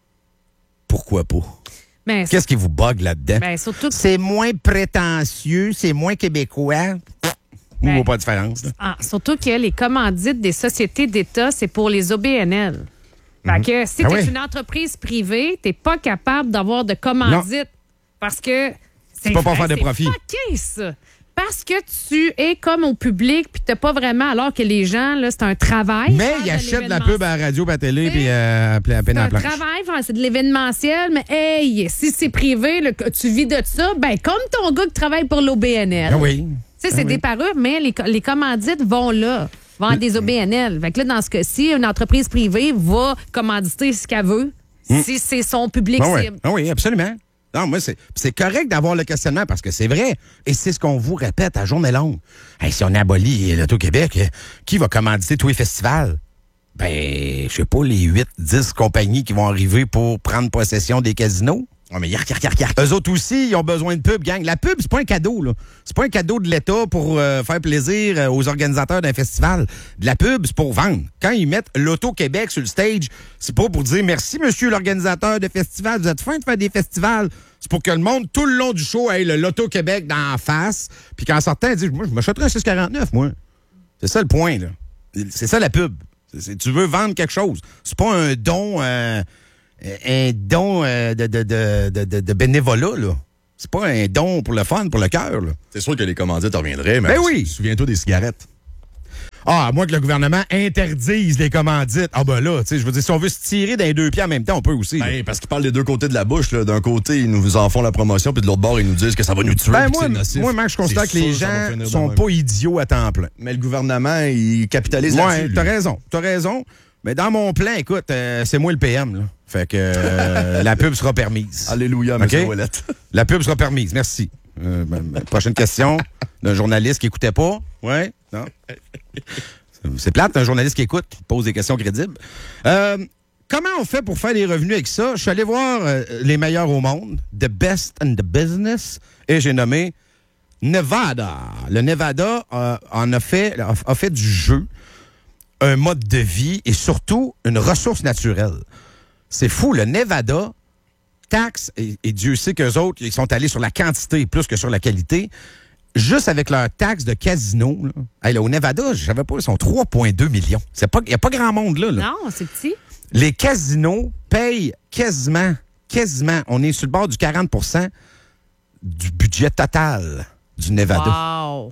Pourquoi pas? Ben, qu'est-ce qui vous bug là-dedans? Ben, surtout que... C'est moins prétentieux, c'est moins québécois. Ben, ou pas de différence. Ah, surtout que les commandites des sociétés d'État, c'est pour les O B N L. Fait que si ah tu es oui. une entreprise privée, tu n'es pas capable d'avoir de commandite non. parce que c'est pas pour faire de profit. C'est fucké, ça. Parce que tu es comme au public puis tu n'as pas vraiment, alors que les gens, là, c'est un travail. Mais ils achètent de la pub à la radio, à la télé puis euh, à peine à la planche. C'est un travail, c'est de l'événementiel, mais hey, si c'est privé, là, tu vis de ça, ben comme ton gars qui travaille pour l'O B N L. Ah oui. Tu sais, ah c'est oui. des parures, mais les, les commandites vont là. Vendre des O B N L. Fait que là, dans ce cas-ci, une entreprise privée va commanditer ce qu'elle veut mm. si c'est son public ah cible. Oui. Ah oui, absolument. Non, moi, c'est, c'est correct d'avoir le questionnement parce que c'est vrai. Et c'est ce qu'on vous répète à journée longue. Hey, si on abolit l'Auto-Québec, qui va commanditer tous les festivals? Ben, je sais pas, les huit dix compagnies qui vont arriver pour prendre possession des casinos. Oh, mais yark, yark, yark, yark. Eux autres aussi, ils ont besoin de pub, gang. La pub, c'est pas un cadeau, là. C'est pas un cadeau de l'État pour euh, faire plaisir euh, aux organisateurs d'un festival. De la pub, c'est pour vendre. Quand ils mettent l'Auto-Québec sur le stage, c'est pas pour dire merci, monsieur l'organisateur de festival, vous êtes fin de faire des festivals. C'est pour que le monde, tout le long du show, ait le Loto-Québec dans la face. Puis qu'en sortant, ils disent, moi, je m'achèterais un six quarante-neuf, moi. C'est ça le point, là. C'est ça la pub. C'est, tu veux vendre quelque chose. C'est pas un don... Euh, un don euh, de, de, de, de, de bénévolat, là. C'est pas un don pour le fun, pour le cœur, là. C'est sûr que les commandites reviendraient, mais Ben oui. souviens-toi des cigarettes. Ah, à moins que le gouvernement interdise les commandites. Ah ben là, tu sais, je veux dire, si on veut se tirer dans les deux pieds en même temps, on peut aussi. là. Ben, parce qu'ils parlent des deux côtés de la bouche. Là. D'un côté, ils nous en font la promotion, puis de l'autre bord, ils nous disent que ça va nous tuer. Ben, puis que moi, c'est nocif. moi, Marc, je constate que C'est les sûr, ça va gens finir de sont même. pas idiots à temps plein. Mais le gouvernement, il capitalise Ouais, là-dessus. lui. t'as raison, t'as raison. Mais dans mon plan, écoute, euh, c'est moi le P M, là. Fait que euh, la pub sera permise. Alléluia, OK? monsieur Ouellette. La pub sera permise, merci. Euh, ben, ben, prochaine question d'un journaliste qui écoutait pas. Ouais, non? C'est plate, un journaliste qui écoute, qui pose des questions crédibles. Euh, comment on fait pour faire des revenus avec ça? Je suis allé voir euh, les meilleurs au monde, The Best in the Business, et j'ai nommé Nevada. Le Nevada euh, en a fait, a, a fait du jeu un mode de vie et surtout une ressource naturelle. C'est fou, le Nevada taxe, et, et Dieu sait qu'eux autres, ils sont allés sur la quantité plus que sur la qualité. Juste avec leur taxe de casino, là, hey, là, au Nevada, je savais pas, ils sont trois virgule deux millions. Il n'y a pas grand monde là. là. Non, c'est petit. Les casinos payent quasiment, quasiment, on est sur le bord du quarante pour cent du budget total du Nevada. Wow.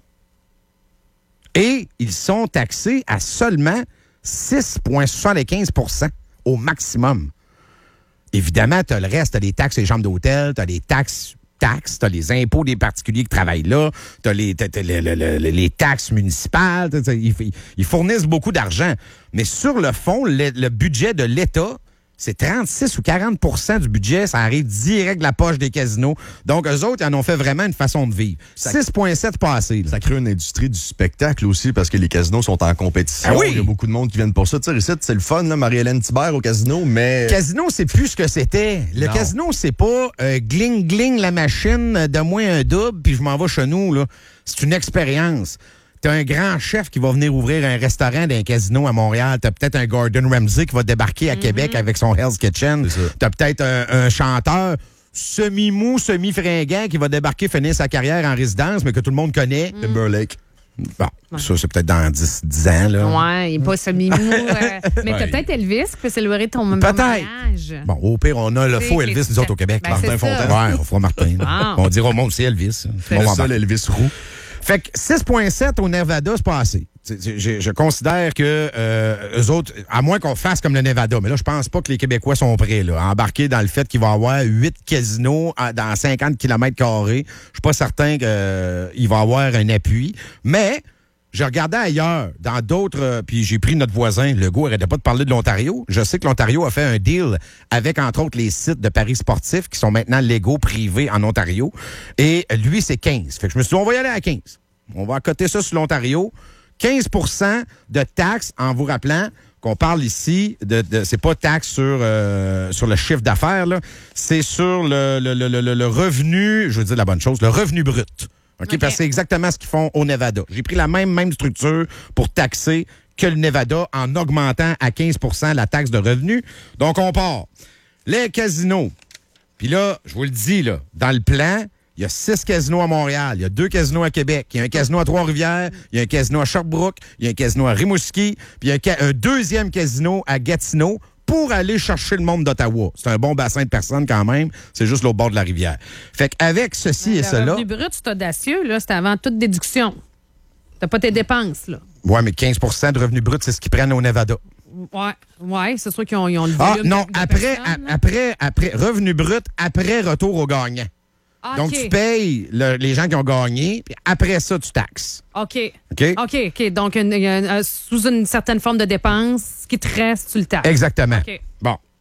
Et ils sont taxés à seulement six virgule soixante-quinze pour cent au maximum. Évidemment, tu as le reste, tu as les taxes et les chambres d'hôtel, tu as les taxes, taxes, tu as les impôts des particuliers qui travaillent là, tu as les, t'as, t'as les, les, les, les taxes municipales, t'as, t'as, ils, ils fournissent beaucoup d'argent. Mais sur le fond, le, le budget de l'État, c'est trente-six ou quarante pour cent du budget, ça arrive direct de la poche des casinos. Donc, eux autres, ils en ont fait vraiment une façon de vivre. Ça- six virgule sept passés. là. Ça crée une industrie du spectacle aussi, parce que les casinos sont en compétition. Ah oui! Il y a beaucoup de monde qui viennent pour ça. Tu sais, ici, c'est le fun, là, Marie-Hélène Thibert au casino, mais... Le casino, c'est plus ce que c'était. Le Non. casino, c'est pas euh, gling gling la machine, de moins un double, puis je m'en vais chez nous. Là. C'est une expérience. T'as un grand chef qui va venir ouvrir un restaurant d'un casino à Montréal. T'as peut-être un Gordon Ramsay qui va débarquer à Québec avec son Hell's Kitchen. C'est ça. T'as peut-être un, un chanteur semi-mou, semi-fringant qui va débarquer, finir sa carrière en résidence, mais que tout le monde connaît. Timberlake. Bon, ça, c'est peut-être dans dix, dix ans. Là. Ouais, il n'est pas semi-mou. euh, mais Ouais. t'as peut-être Elvis qui peut célébrer ton ton Peut-être. mariage. Bon, au pire, on a le C'est faux que les- Elvis, nous autres, au Québec. Ben, Martin c'est ça. Fontaine. Ouais, on fera Martin. Ah. On dira au monde, c'est Elvis. Tout le monde Le va seul embarquer. Elvis Roux. Fait que six virgule sept au Nevada, c'est pas assez. C'est- c'est- Je, je considère que euh, eux autres, à moins qu'on fasse comme le Nevada, mais là, je pense pas que les Québécois sont prêts là, à embarquer dans le fait qu'il va y avoir huit casinos à- dans cinquante kilomètres carrés. Je suis pas certain qu'il va y avoir un appui. Mais je regardais ailleurs, dans d'autres, euh, puis j'ai pris notre voisin, Legault, arrêtait pas de parler de l'Ontario. Je sais que l'Ontario a fait un deal avec, entre autres, les sites de paris sportifs qui sont maintenant légaux, privés en Ontario. Et lui, c'est quinze. Fait que je me suis dit, on va y aller à quinze. On va accoter ça sur l'Ontario. quinze pour cent de taxes, en vous rappelant qu'on parle ici de, de c'est pas taxe sur euh, sur le chiffre d'affaires, là, c'est sur le, le, le, le, le revenu, je veux dire la bonne chose, le revenu brut. OK? OK. Parce que c'est exactement ce qu'ils font au Nevada. J'ai pris la même, même structure pour taxer que le Nevada en augmentant à quinze pour cent la taxe de revenu. Donc, on part. Les casinos. Puis là, je vous le dis, là, dans le plan, il y a six casinos à Montréal, il y a deux casinos à Québec, il y a un casino à Trois-Rivières, il y a un casino à Sherbrooke, il y a un casino à Rimouski, puis il y a un, ca- un deuxième casino à Gatineau pour aller chercher le monde d'Ottawa. C'est un bon bassin de personnes quand même, c'est juste l'autre bord de la rivière. Fait qu'avec ceci et Le cela... revenu brut, c'est audacieux, là. C'est avant toute déduction. T'as pas tes dépenses, là. Ouais, mais quinze pour cent de revenu brut, c'est ce qu'ils prennent au Nevada. Ouais, ouais, c'est sûr qu'ils ont, ils ont le Ah volume non, de- de après, personnes, a- là. après, après, revenu brut, après retour au gagnant. Ah, Donc, OK. tu payes le- les gens qui ont gagné, puis après ça, tu taxes. OK. OK? OK, OK. Donc, une- une- un- sous une certaine forme de dépense, ce qui te reste, tu le tapes. Exactement. OK. Bon,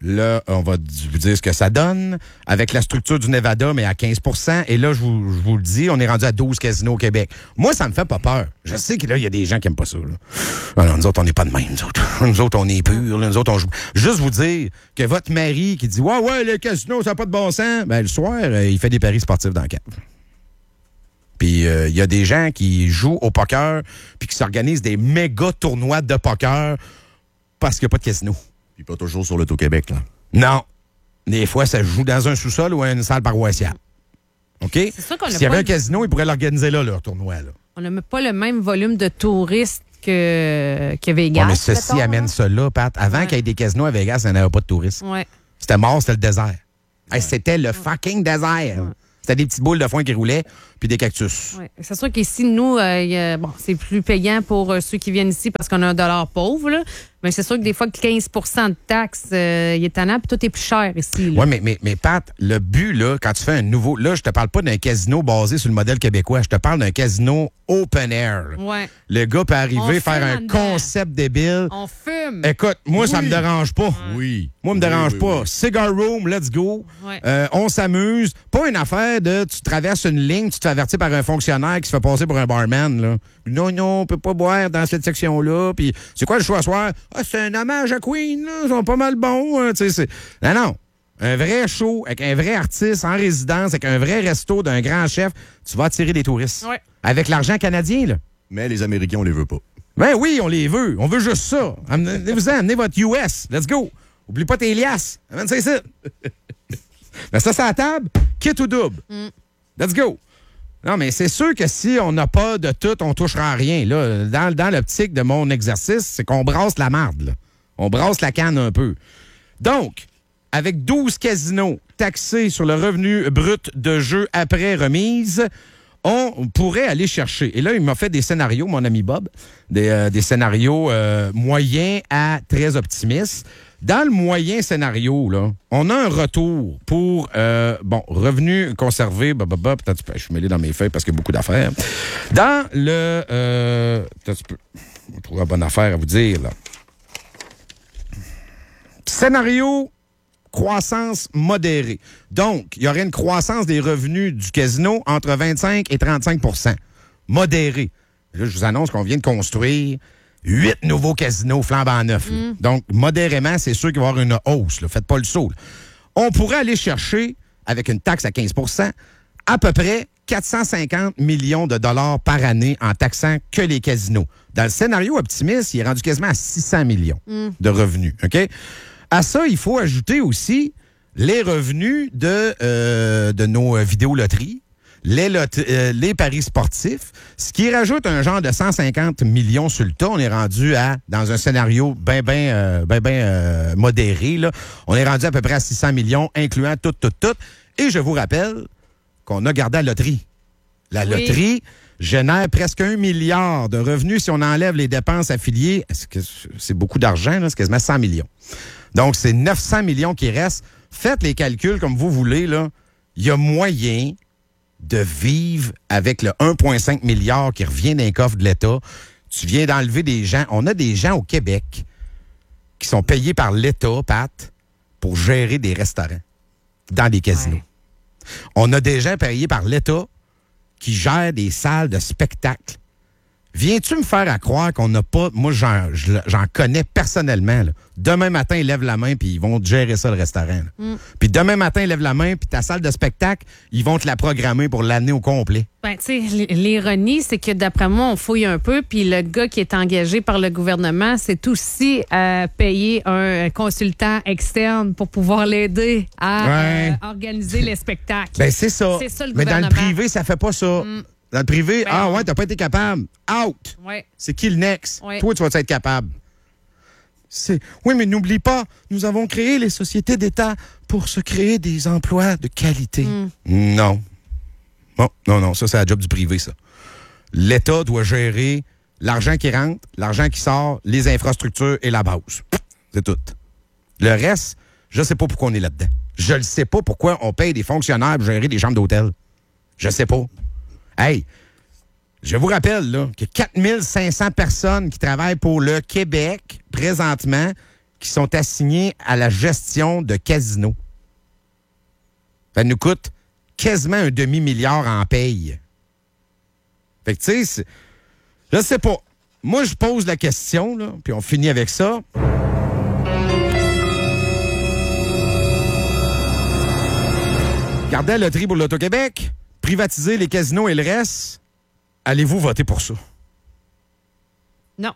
Là, on va vous dire ce que ça donne avec la structure du Nevada, mais à quinze pour cent. Et là, je vous, je vous le dis, on est rendu à douze casinos au Québec. Moi, ça me fait pas peur. Je sais que là, il y a des gens qui aiment pas ça. Là. Alors, nous autres, on n'est pas de même, nous autres. Nous autres, on est purs. Là. Nous autres, on joue. Juste vous dire que votre mari qui dit « Ouais, ouais, les casinos, ça n'a pas de bon sens. » Ben, le soir, euh, il fait des paris sportifs dans le cave. Puis, il euh, y a des gens qui jouent au poker puis qui s'organisent des méga tournois de poker parce qu'il n'y a pas de casino. Puis pas toujours sur l'Auto-Québec, là. Non. Des fois, ça joue dans un sous-sol ou une salle paroissiale. OK? C'est ça qu'on a S'il y avait pas un le- casino, ils pourraient l'organiser là, leur tournoi. Là. On n'a pas le même volume de touristes que, que Vegas. Ouais, mais ceci mettons, amène là. ça là, Pat. Avant Ouais. qu'il y ait des casinos à Vegas, il n'y en avait pas de touristes. Ouais. C'était mort, c'était le désert. Hey, c'était le fucking désert. C'était des petites boules de foin qui roulaient, puis des cactus. Ouais. C'est sûr qu'ici, nous, euh, y a- bon, c'est plus payant pour euh, ceux qui viennent ici parce qu'on a un dollar pauvre. Là. Mais c'est sûr que des fois, que quinze pour cent de taxes, euh, il est tannant, puis tout est plus cher ici. Là. Oui, mais, mais, mais Pat, le but, là, quand tu fais un nouveau. Là, je te parle pas d'un casino basé sur le modèle québécois. Je te parle d'un casino open air. là. Ouais. Le gars peut arriver, On faire fume un en dedans. concept débile. On fume. Écoute, moi, ça Oui. me dérange pas. Oui. Moi, me Oui, dérange oui, pas. oui. Cigar room, let's go. Ouais. Euh, on s'amuse. Pas une affaire de tu traverses une ligne, tu te fais avertir par un fonctionnaire qui se fait passer pour un barman. Là. Non, non, on peut pas boire dans cette section-là. Puis c'est quoi le choix à soir? Ah, c'est un hommage à Queen, là. Ils sont pas mal bons. hein, tu sais, c'est... Non, non. Un vrai show avec un vrai artiste en résidence, avec un vrai resto d'un grand chef, tu vas attirer des touristes. Ouais. Avec l'argent canadien, là. Mais les Américains, on les veut pas. Ben oui, on les veut. On veut juste ça. Amenez-vous-en, amenez votre U S. Let's go. Oublie pas tes liasses. Amène ça ici. Ben ça, c'est à la table. Kit ou double. Let's go. Non, mais c'est sûr que si on n'a pas de tout, on touchera à rien. Là. Dans, dans l'optique de mon exercice, c'est qu'on brasse la marde. Là. On brasse la canne un peu. Donc, avec douze casinos taxés sur le revenu brut de jeu après remise, on pourrait aller chercher. Et là, il m'a fait des scénarios, mon ami Bob, des, euh, des scénarios euh, moyens à très optimistes. Dans le moyen scénario, là, on a un retour pour, euh, bon, revenu conservé, bah, bah, bah, peut-être, je suis mêlé dans mes feuilles parce qu'il y a beaucoup d'affaires. Dans le, euh, peut-être, je peux- je vais trouver la bonne affaire à vous dire, là. Scénario croissance modérée. Donc, il y aurait une croissance des revenus du casino entre vingt-cinq et trente-cinq pour cent. Modérée. Là, je vous annonce qu'on vient de construire huit nouveaux casinos flambant neufs. là. Donc, modérément, c'est sûr qu'il va y avoir une hausse. Là. Faites pas le saut. là. On pourrait aller chercher, avec une taxe à quinze pour cent, à peu près quatre cent cinquante millions de dollars par année en taxant que les casinos. Dans le scénario optimiste, il est rendu quasiment à six cents millions de revenus. OK? À ça, il faut ajouter aussi les revenus de, euh, de nos euh, vidéoloteries, les, lot- euh, les paris sportifs, ce qui rajoute un genre de cent cinquante millions sur le tas. On est rendu à, dans un scénario bien, bien, euh, bien, bien euh, modéré, là, on est rendu à peu près à six cents millions, incluant tout, tout, tout. Et je vous rappelle qu'on a gardé la loterie. La Oui. loterie génère presque un milliard de revenus si on enlève les dépenses affiliées. Est-ce que c'est beaucoup d'argent, là? C'est quasiment cent millions. Donc, c'est neuf cents millions qui restent. Faites les calculs comme vous voulez, là. Il y a moyen de vivre avec le un virgule cinq milliard qui revient d'un coffre de l'État. Tu viens d'enlever des gens. On a des gens au Québec qui sont payés par l'État, Pat, pour gérer des restaurants dans des casinos. Ouais. On a des gens payés par l'État qui gèrent des salles de spectacle. Viens-tu me faire à croire qu'on n'a pas... Moi, j'en, j'en connais personnellement. Là. Demain matin, ils lèvent la main puis ils vont te gérer ça, le restaurant. là. Puis demain matin, ils lèvent la main puis ta salle de spectacle, ils vont te la programmer pour l'année au complet. Ben, tu sais, l- l'ironie, c'est que d'après moi, on fouille un peu, puis le gars qui est engagé par le gouvernement, c'est aussi euh, payer un consultant externe pour pouvoir l'aider à Ouais. euh, organiser les spectacles. Ben c'est ça. C'est ça, le Mais dans le gouvernement. privé, ça fait pas ça. Dans le privé, Ben ah non. ouais, t'as pas été capable. Out! Ouais. C'est qui le next? Ouais. Toi, tu vas être capable. C'est... Oui, mais n'oublie pas, nous avons créé les sociétés d'État pour se créer des emplois de qualité. Non. Non, non, non, ça, c'est la job du privé, ça. L'État doit gérer l'argent qui rentre, l'argent qui sort, les infrastructures et la base. C'est tout. Le reste, je sais pas pourquoi on est là-dedans. Je ne sais pas pourquoi on paye des fonctionnaires pour gérer des chambres d'hôtel. Je sais pas. Hey, je vous rappelle là, que quatre mille cinq cents personnes qui travaillent pour le Québec présentement qui sont assignés à la gestion de casinos. Ça nous coûte quasiment un demi-milliard en paye. Fait que, tu sais, je sais pas. Moi, je pose la question, là, puis on finit avec ça. Garder la loterie pour l'Auto-Québec, privatiser les casinos et le reste, allez-vous voter pour ça? Non.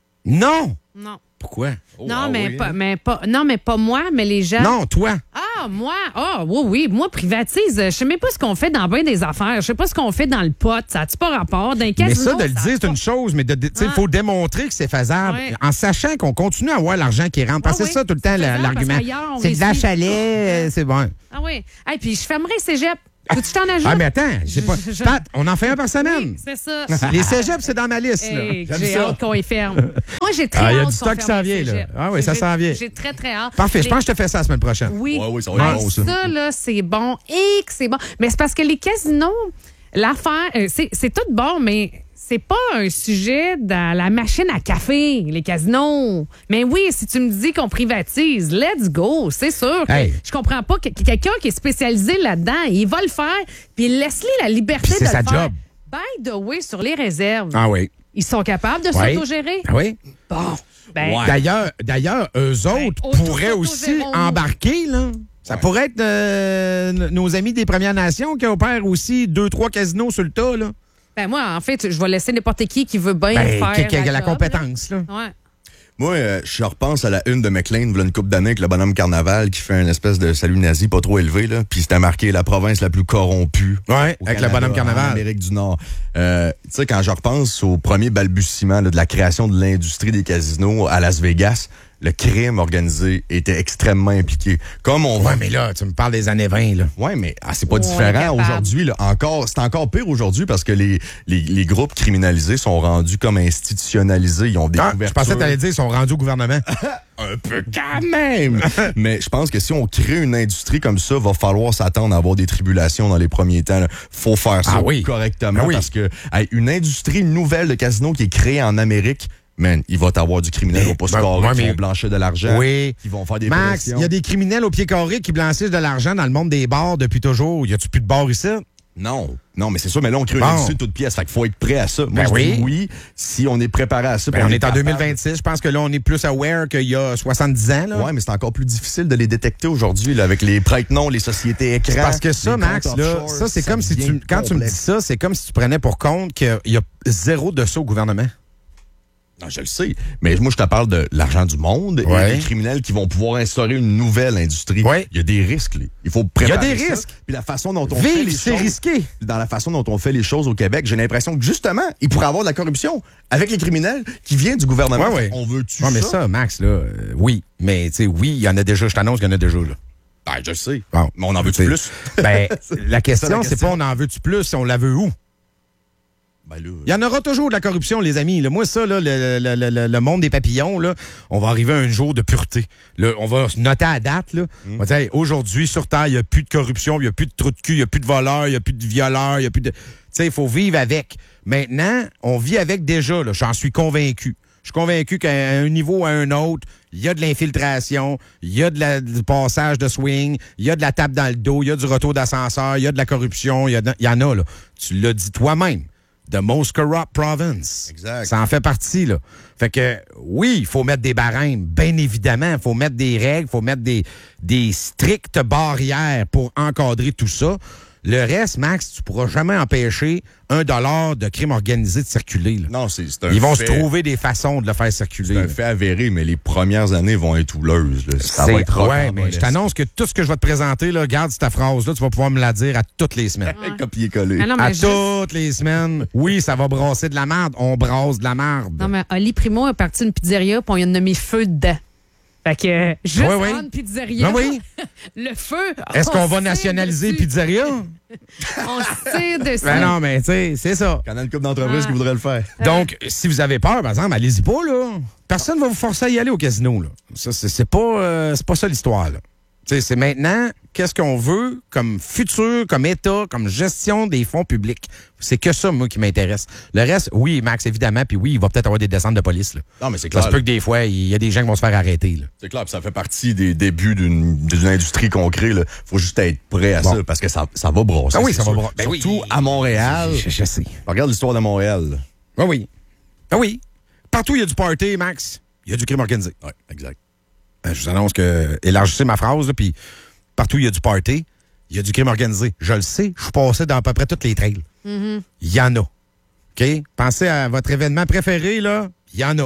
Non! Non. Pourquoi? Oh, non, ah mais oui, pas, hein? mais pas, non, mais pas moi, mais les gens. Non, toi. Ah, moi? Ah, oui, oui. Moi, privatise. Je sais même pas ce qu'on fait dans bien des affaires. Je sais pas ce qu'on fait dans le pot. Ça a-tu pas rapport? D'un casino, Mais ça, de le a dire, c'est pas- une chose, mais il Ah. faut démontrer que c'est faisable Ouais. en sachant qu'on continue à avoir l'argent qui rentre. Parce que Ah c'est ça oui, tout le temps c'est la- faisable, l'argument. parce qu'ailleurs, on C'est de la réussit. chalet, euh, c'est bon. Ah oui. Et puis, je fermerai le cégep. Faut-tu t'en ajoutes? Ah, mais attends, j'ai pas. Je- je- Pat, on en fait un par semaine. Oui, c'est ça. Les cégeps, c'est dans ma liste. là. Hey, J'aime j'ai ça. hâte qu'on y ferme. Moi, j'ai très Ah, il y a hâte du qu'on stock qui ferme s'en le vient, là. cégep. Ah oui, ça J'ai- s'en vient. J'ai très, très hâte. Parfait, je Les- pense que je te fais ça la semaine prochaine. Oui. Ouais, oui, ça va être Hey, bon, ça. ça, là, c'est bon. Et que c'est bon. Mais c'est parce que les casinos, l'affaire, euh, c'est, c'est tout bon, mais c'est pas un sujet dans la machine à café, les casinos. Mais oui, si tu me dis qu'on privatise, let's go. C'est sûr que Hey. je comprends pas que que quelqu'un qui est spécialisé là-dedans, il va le faire, puis laisse-lui la liberté Puis c'est de sa le faire. job. By the way, sur les réserves, Ah oui. ils sont capables de Ouais. s'autogérer? Ah oui. Bon. Ben, Ouais. D'ailleurs, d'ailleurs, eux autres auto- pourraient aussi autogérons-nous. embarquer, là. Ça Ouais. pourrait être euh, n- nos amis des Premières Nations qui opèrent aussi deux, trois casinos sur le tas, là. ben moi, en fait, je vais laisser n'importe qui qui veut bien Ben, faire qui, qui a la job, compétence, là. là. Ouais. Moi, euh, je repense à la une de McLean, il y a une couple d'années, avec le bonhomme Carnaval qui fait une espèce de salut nazi pas trop élevé, là. Puis c'était marqué la province la plus corrompue. Ouais, au avec le Canada, bonhomme Carnaval. En Amérique du Nord. Euh, tu sais, quand je repense au premier balbutiement là, de la création de l'industrie des casinos à Las Vegas, le crime organisé était extrêmement impliqué. Comme on Ouais, voit. mais là, tu me parles des années vingt, là. Ouais, mais ah, c'est pas Ouais, différent capable. aujourd'hui. Là. Encore, c'est encore pire aujourd'hui parce que les, les, les groupes criminalisés sont rendus comme institutionnalisés. Ils ont des Ah, je couvertures. pensais que t'allais dire qu'ils sont rendus au gouvernement. Un peu quand même. Mais je pense que si on crée une industrie comme ça, va falloir s'attendre à avoir des tribulations dans les premiers temps. Là. Faut faire ça Ah oui. correctement Ah oui. parce que hey, une industrie nouvelle de casino qui est créée en Amérique, man, il va t'avoir du criminel Mais, au poste ben, carré ouais, qui mais- vont blanchir de l'argent, Oui. qui vont faire des Max, pressions. il y a des criminels au pied carré qui blanchissent de l'argent dans le monde des bars depuis toujours. Y a-tu plus de bars ici? Non, non, mais c'est sûr, mais là, on crée Bon. une industrie toute pièce. Fait qu'il faut être prêt à ça. Moi, Ben je oui. dis oui, si on est préparé à ça. Ben, puis on est en capable. deux mille vingt-six. Je pense que là, on est plus aware qu'il y a soixante-dix ans. Là. Ouais, mais c'est encore plus difficile de les détecter aujourd'hui, là, avec les prête-noms, les sociétés écrans. C'est parce que ça, les Max, comptes là, offshore, ça, c'est comme si tu, devient quand tu me dis complexe. ça, c'est comme si tu prenais pour compte qu'il y a zéro de ça au gouvernement. Non, je le sais. Mais moi, je te parle de l'argent du monde Ouais. et des criminels qui vont pouvoir instaurer une nouvelle industrie. Ouais. Il y a des risques. Là. Il faut Il y a préparer des ça. risques. Puis la façon dont on fait Vive, les c'est choses, risqué. dans la façon dont on fait les choses au Québec, j'ai l'impression que justement, il pourrait avoir de la corruption avec les criminels qui vient du gouvernement. Ouais, ouais. On veut-tu Ouais, mais ça? ça, Max, là, euh, oui. Mais, tu sais, oui, il y en a déjà. Je t'annonce qu'il y en a déjà, là. Ben, je le sais. Bon. Mais on en veut-tu T'sais, plus? Ben, la question, ça, la c'est question. pas on en veut-tu plus, on la veut où? Ben là, Il y en aura toujours de la corruption, les amis. Là, moi, ça, là, le, le- le- le- le monde des papillons, là, on va arriver à un jour de pureté. Là, on va se noter à date. Là. On va dire, hey, aujourd'hui, sur Terre, il n'y a plus de corruption, il n'y a plus de trous de cul, il n'y a plus de voleurs, il n'y a plus de violeurs, il n'y a plus de... Tu sais, il faut vivre avec. Maintenant, on vit avec déjà. Là, j'en suis convaincu. Je suis convaincu qu'à un niveau à un autre, il y a de l'infiltration, il y a de la- du passage de swing, il y a de la tape dans le dos, il y a du retour d'ascenseur, il y a de la corruption, il y, a de- il y en a. Là. Tu l'as dit toi-même. The most corrupt province. Exact. Ça en fait partie, là. Fait que, oui, il faut mettre des barèmes, bien évidemment. Il faut mettre des règles, il faut mettre des, des strictes barrières pour encadrer tout ça. Le reste, Max, tu pourras jamais empêcher un dollar de crime organisé de circuler. Là. non, c'est c'est un Ils vont fait. se trouver des façons de le faire circuler. C'est un là. fait avéré, mais les premières années vont être houleuses. Là. Ça C'est- va être rock ouais, en mais molette. je t'annonce que tout ce que je vais te présenter, là, garde cette phrase-là, tu vas pouvoir me la dire à toutes les semaines. Copier-coller. Ah non, mais À juste- toutes les semaines. Oui, ça va brasser de la merde. On brasse de la merde. Non, mais Oli Primo est parti d'une pizzeria puis on lui a nommé Feu dedans. Fait que, euh, juste Oui, oui. une pizzeria. Ah oui? Le feu. Est-ce on qu'on va se nationaliser tire dessus. Pizzeria? On se tire dessus. Ben non, mais tu sais, c'est ça. Il y en a une couple d'entreprises Ah. qui voudraient le faire. Donc, si vous avez peur, par exemple, allez-y pas, là. Personne va vous forcer à y aller au casino, là. Ça, c'est c'est pas, euh, c'est pas ça l'histoire, là. sais, c'est maintenant, qu'est-ce qu'on veut comme futur, comme État, comme gestion des fonds publics. C'est que ça, moi, qui m'intéresse. Le reste, oui, Max, évidemment, puis oui, il va peut-être avoir des descentes de police. Là. Non, mais c'est Ça clair. se peut que des fois, il y a des gens qui vont se faire arrêter. Là. C'est clair, puis ça fait partie des débuts d'une, d'une industrie qu'on crée. Il faut juste être prêt à Bon. ça, parce que ça, ça va brosser. Ah oui, c'est ça va sûr. brosser. Ben oui. Surtout à Montréal. Je, je sais. Regarde l'histoire de Montréal. là. Ah oui. Ah oui. Partout, il y a du party, Max. Il y a du crime organisé. Oui, exact. Ben, je vous annonce que, élargissez ma phrase, là, puis partout, il y a du party, il y a du crime organisé. Je le sais, je suis passé dans à peu près toutes les trails. Il y en a. OK? Pensez à votre événement préféré, là, il y en a.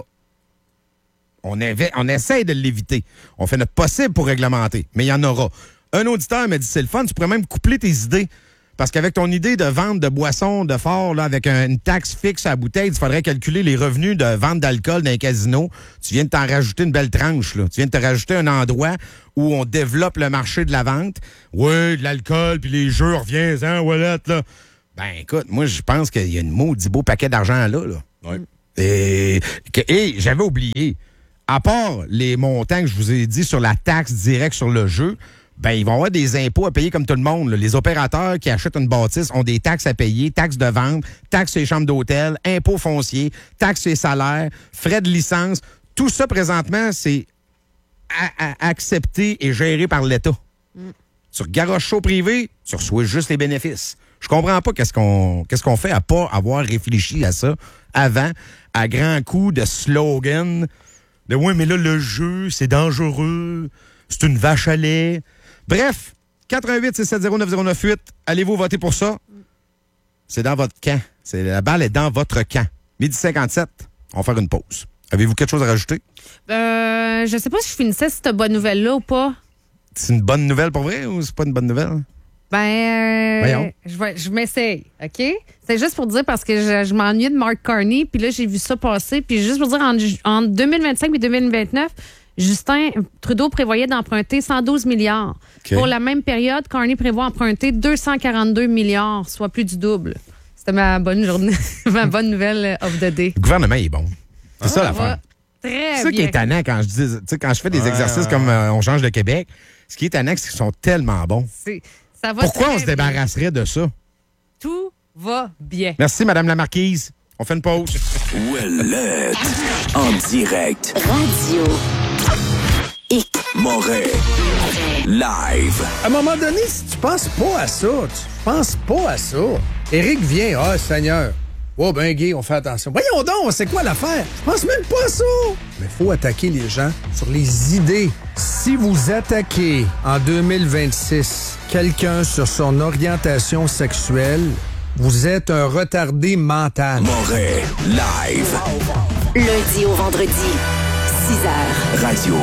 On, inve- on essaie de l'éviter. On fait notre possible pour réglementer, mais il y en aura. Un auditeur m'a dit, c'est le fun, tu pourrais même coupler tes idées. Parce qu'avec ton idée de vente de boissons de fort, là, avec un- une taxe fixe à la bouteille, il faudrait calculer les revenus de vente d'alcool dans un casino. Tu viens de t'en rajouter une belle tranche. Là. Tu viens de te rajouter un endroit où on développe le marché de la vente. Oui, de l'alcool, puis les jeux, reviens, hein, Wallet, là. Ben, écoute, moi, je pense qu'il y a une maudit beau paquet d'argent là. là. Oui. Et, que- et j'avais oublié, à part les montants que je vous ai dit sur la taxe directe sur le jeu, ben ils vont avoir des impôts à payer comme tout le monde. là. Les opérateurs qui achètent une bâtisse ont des taxes à payer, taxes de vente, taxes sur les chambres d'hôtel, impôts fonciers, taxes sur les salaires, frais de licence. Tout ça, présentement, c'est a- a- accepté et géré par l'État. Sur garoche chaud privé, tu reçois juste les bénéfices. Je comprends pas qu'est-ce qu'on qu'est-ce qu'on fait à pas avoir réfléchi à ça avant, à grands coups de slogan de « Ouais, mais là, le jeu, c'est dangereux, c'est une vache à lait. » Bref, quatre un huit six sept zéro neuf zéro neuf huit, allez-vous voter pour ça? C'est dans votre camp. C'est, la balle est dans votre camp. Midi cinquante-sept, on va faire une pause. Avez-vous quelque chose à rajouter? Euh, je sais pas si je finissais cette bonne nouvelle-là ou pas. C'est une bonne nouvelle pour vrai ou c'est pas une bonne nouvelle? Ben, euh, Voyons. je, vais- je m'essaye, OK? C'est juste pour dire parce que je, je m'ennuyais de Mark Carney, puis là, j'ai vu ça passer. Puis juste pour dire, en, en deux mille vingt-cinq et deux mille vingt-neuf, Justin Trudeau prévoyait d'emprunter cent douze milliards. OK. Pour la même période, Carney prévoit emprunter deux cent quarante-deux milliards, soit plus du double. C'était ma bonne journée, ma bonne nouvelle of the day. Le gouvernement il est bon. C'est ça Ça l'affaire. va très C'est ça qui bien. est tannant quand je dis, tu sais, quand je fais des Ouais, exercices ouais. comme euh, On change de Québec. Ce qui est tannant, c'est qu'ils sont tellement bons. C'est- ça va Pourquoi très on se bien. débarrasserait de ça? Tout va bien. Merci, Madame la Marquise. On fait une pause. Ouellette. En direct. Radio X. Moret. Live. À un moment donné, si tu penses pas à ça, tu penses pas à ça. Éric vient, ah, Seigneur. Oh, ben, gay, on fait attention. Voyons donc, c'est quoi l'affaire? Je pense même pas à ça. Mais faut attaquer les gens sur les idées. Si vous attaquez en deux mille vingt-six quelqu'un sur son orientation sexuelle, vous êtes un retardé mental. Moret. Live. Lundi au vendredi, six heures. Radio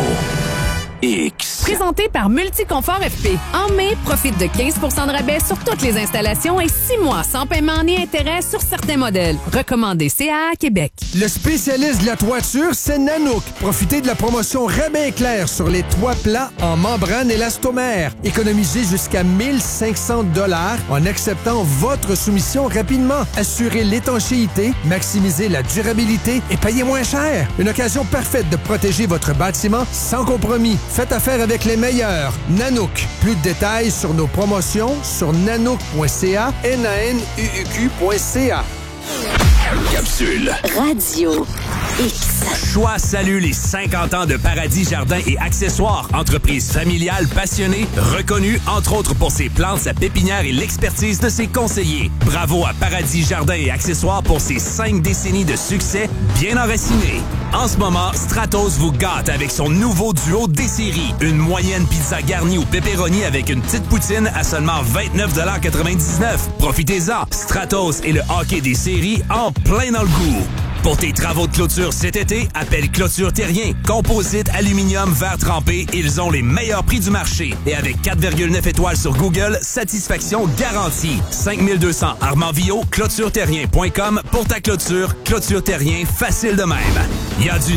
X. Présenté par Multiconfort F P. En mai, profite de quinze pour cent de rabais sur toutes les installations et six mois sans paiement ni intérêt sur certains modèles. Recommandé C A A Québec. Le spécialiste de la toiture, c'est Nanook. Profitez de la promotion Rabais Éclair sur les toits plats en membrane élastomère. Économisez jusqu'à mille cinq cents dollars en acceptant votre soumission rapidement. Assurez l'étanchéité, maximisez la durabilité et payez moins cher. Une occasion parfaite de protéger votre bâtiment sans compromis. Faites affaire avec les meilleurs. Nanook. Plus de détails sur nos promotions sur nanook point c a, N A N U U Q point C A. Capsule. Radio X. Choix salue les cinquante ans de Paradis Jardins et Accessoires, entreprise familiale passionnée, reconnue entre autres pour ses plantes, sa pépinière et l'expertise de ses conseillers. Bravo à Paradis Jardins et Accessoires pour ses cinq décennies de succès bien enracinés. En ce moment, Stratos vous gâte avec son nouveau duo des séries. Une moyenne pizza garnie au pepperoni avec une petite poutine à seulement vingt-neuf quatre-vingt-dix-neuf. Profitez-en, Stratos et le hockey des séries en plein dans le goût. Pour tes travaux de clôture cet été, appelle Clôture Terrien. Composite, aluminium, verre trempé, ils ont les meilleurs prix du marché. Et avec quatre virgule neuf étoiles sur Google, satisfaction garantie. cinq mille deux cents Armand Villot, clôture terrien point com pour ta clôture. Clôture Terrien, facile de même. Il y a du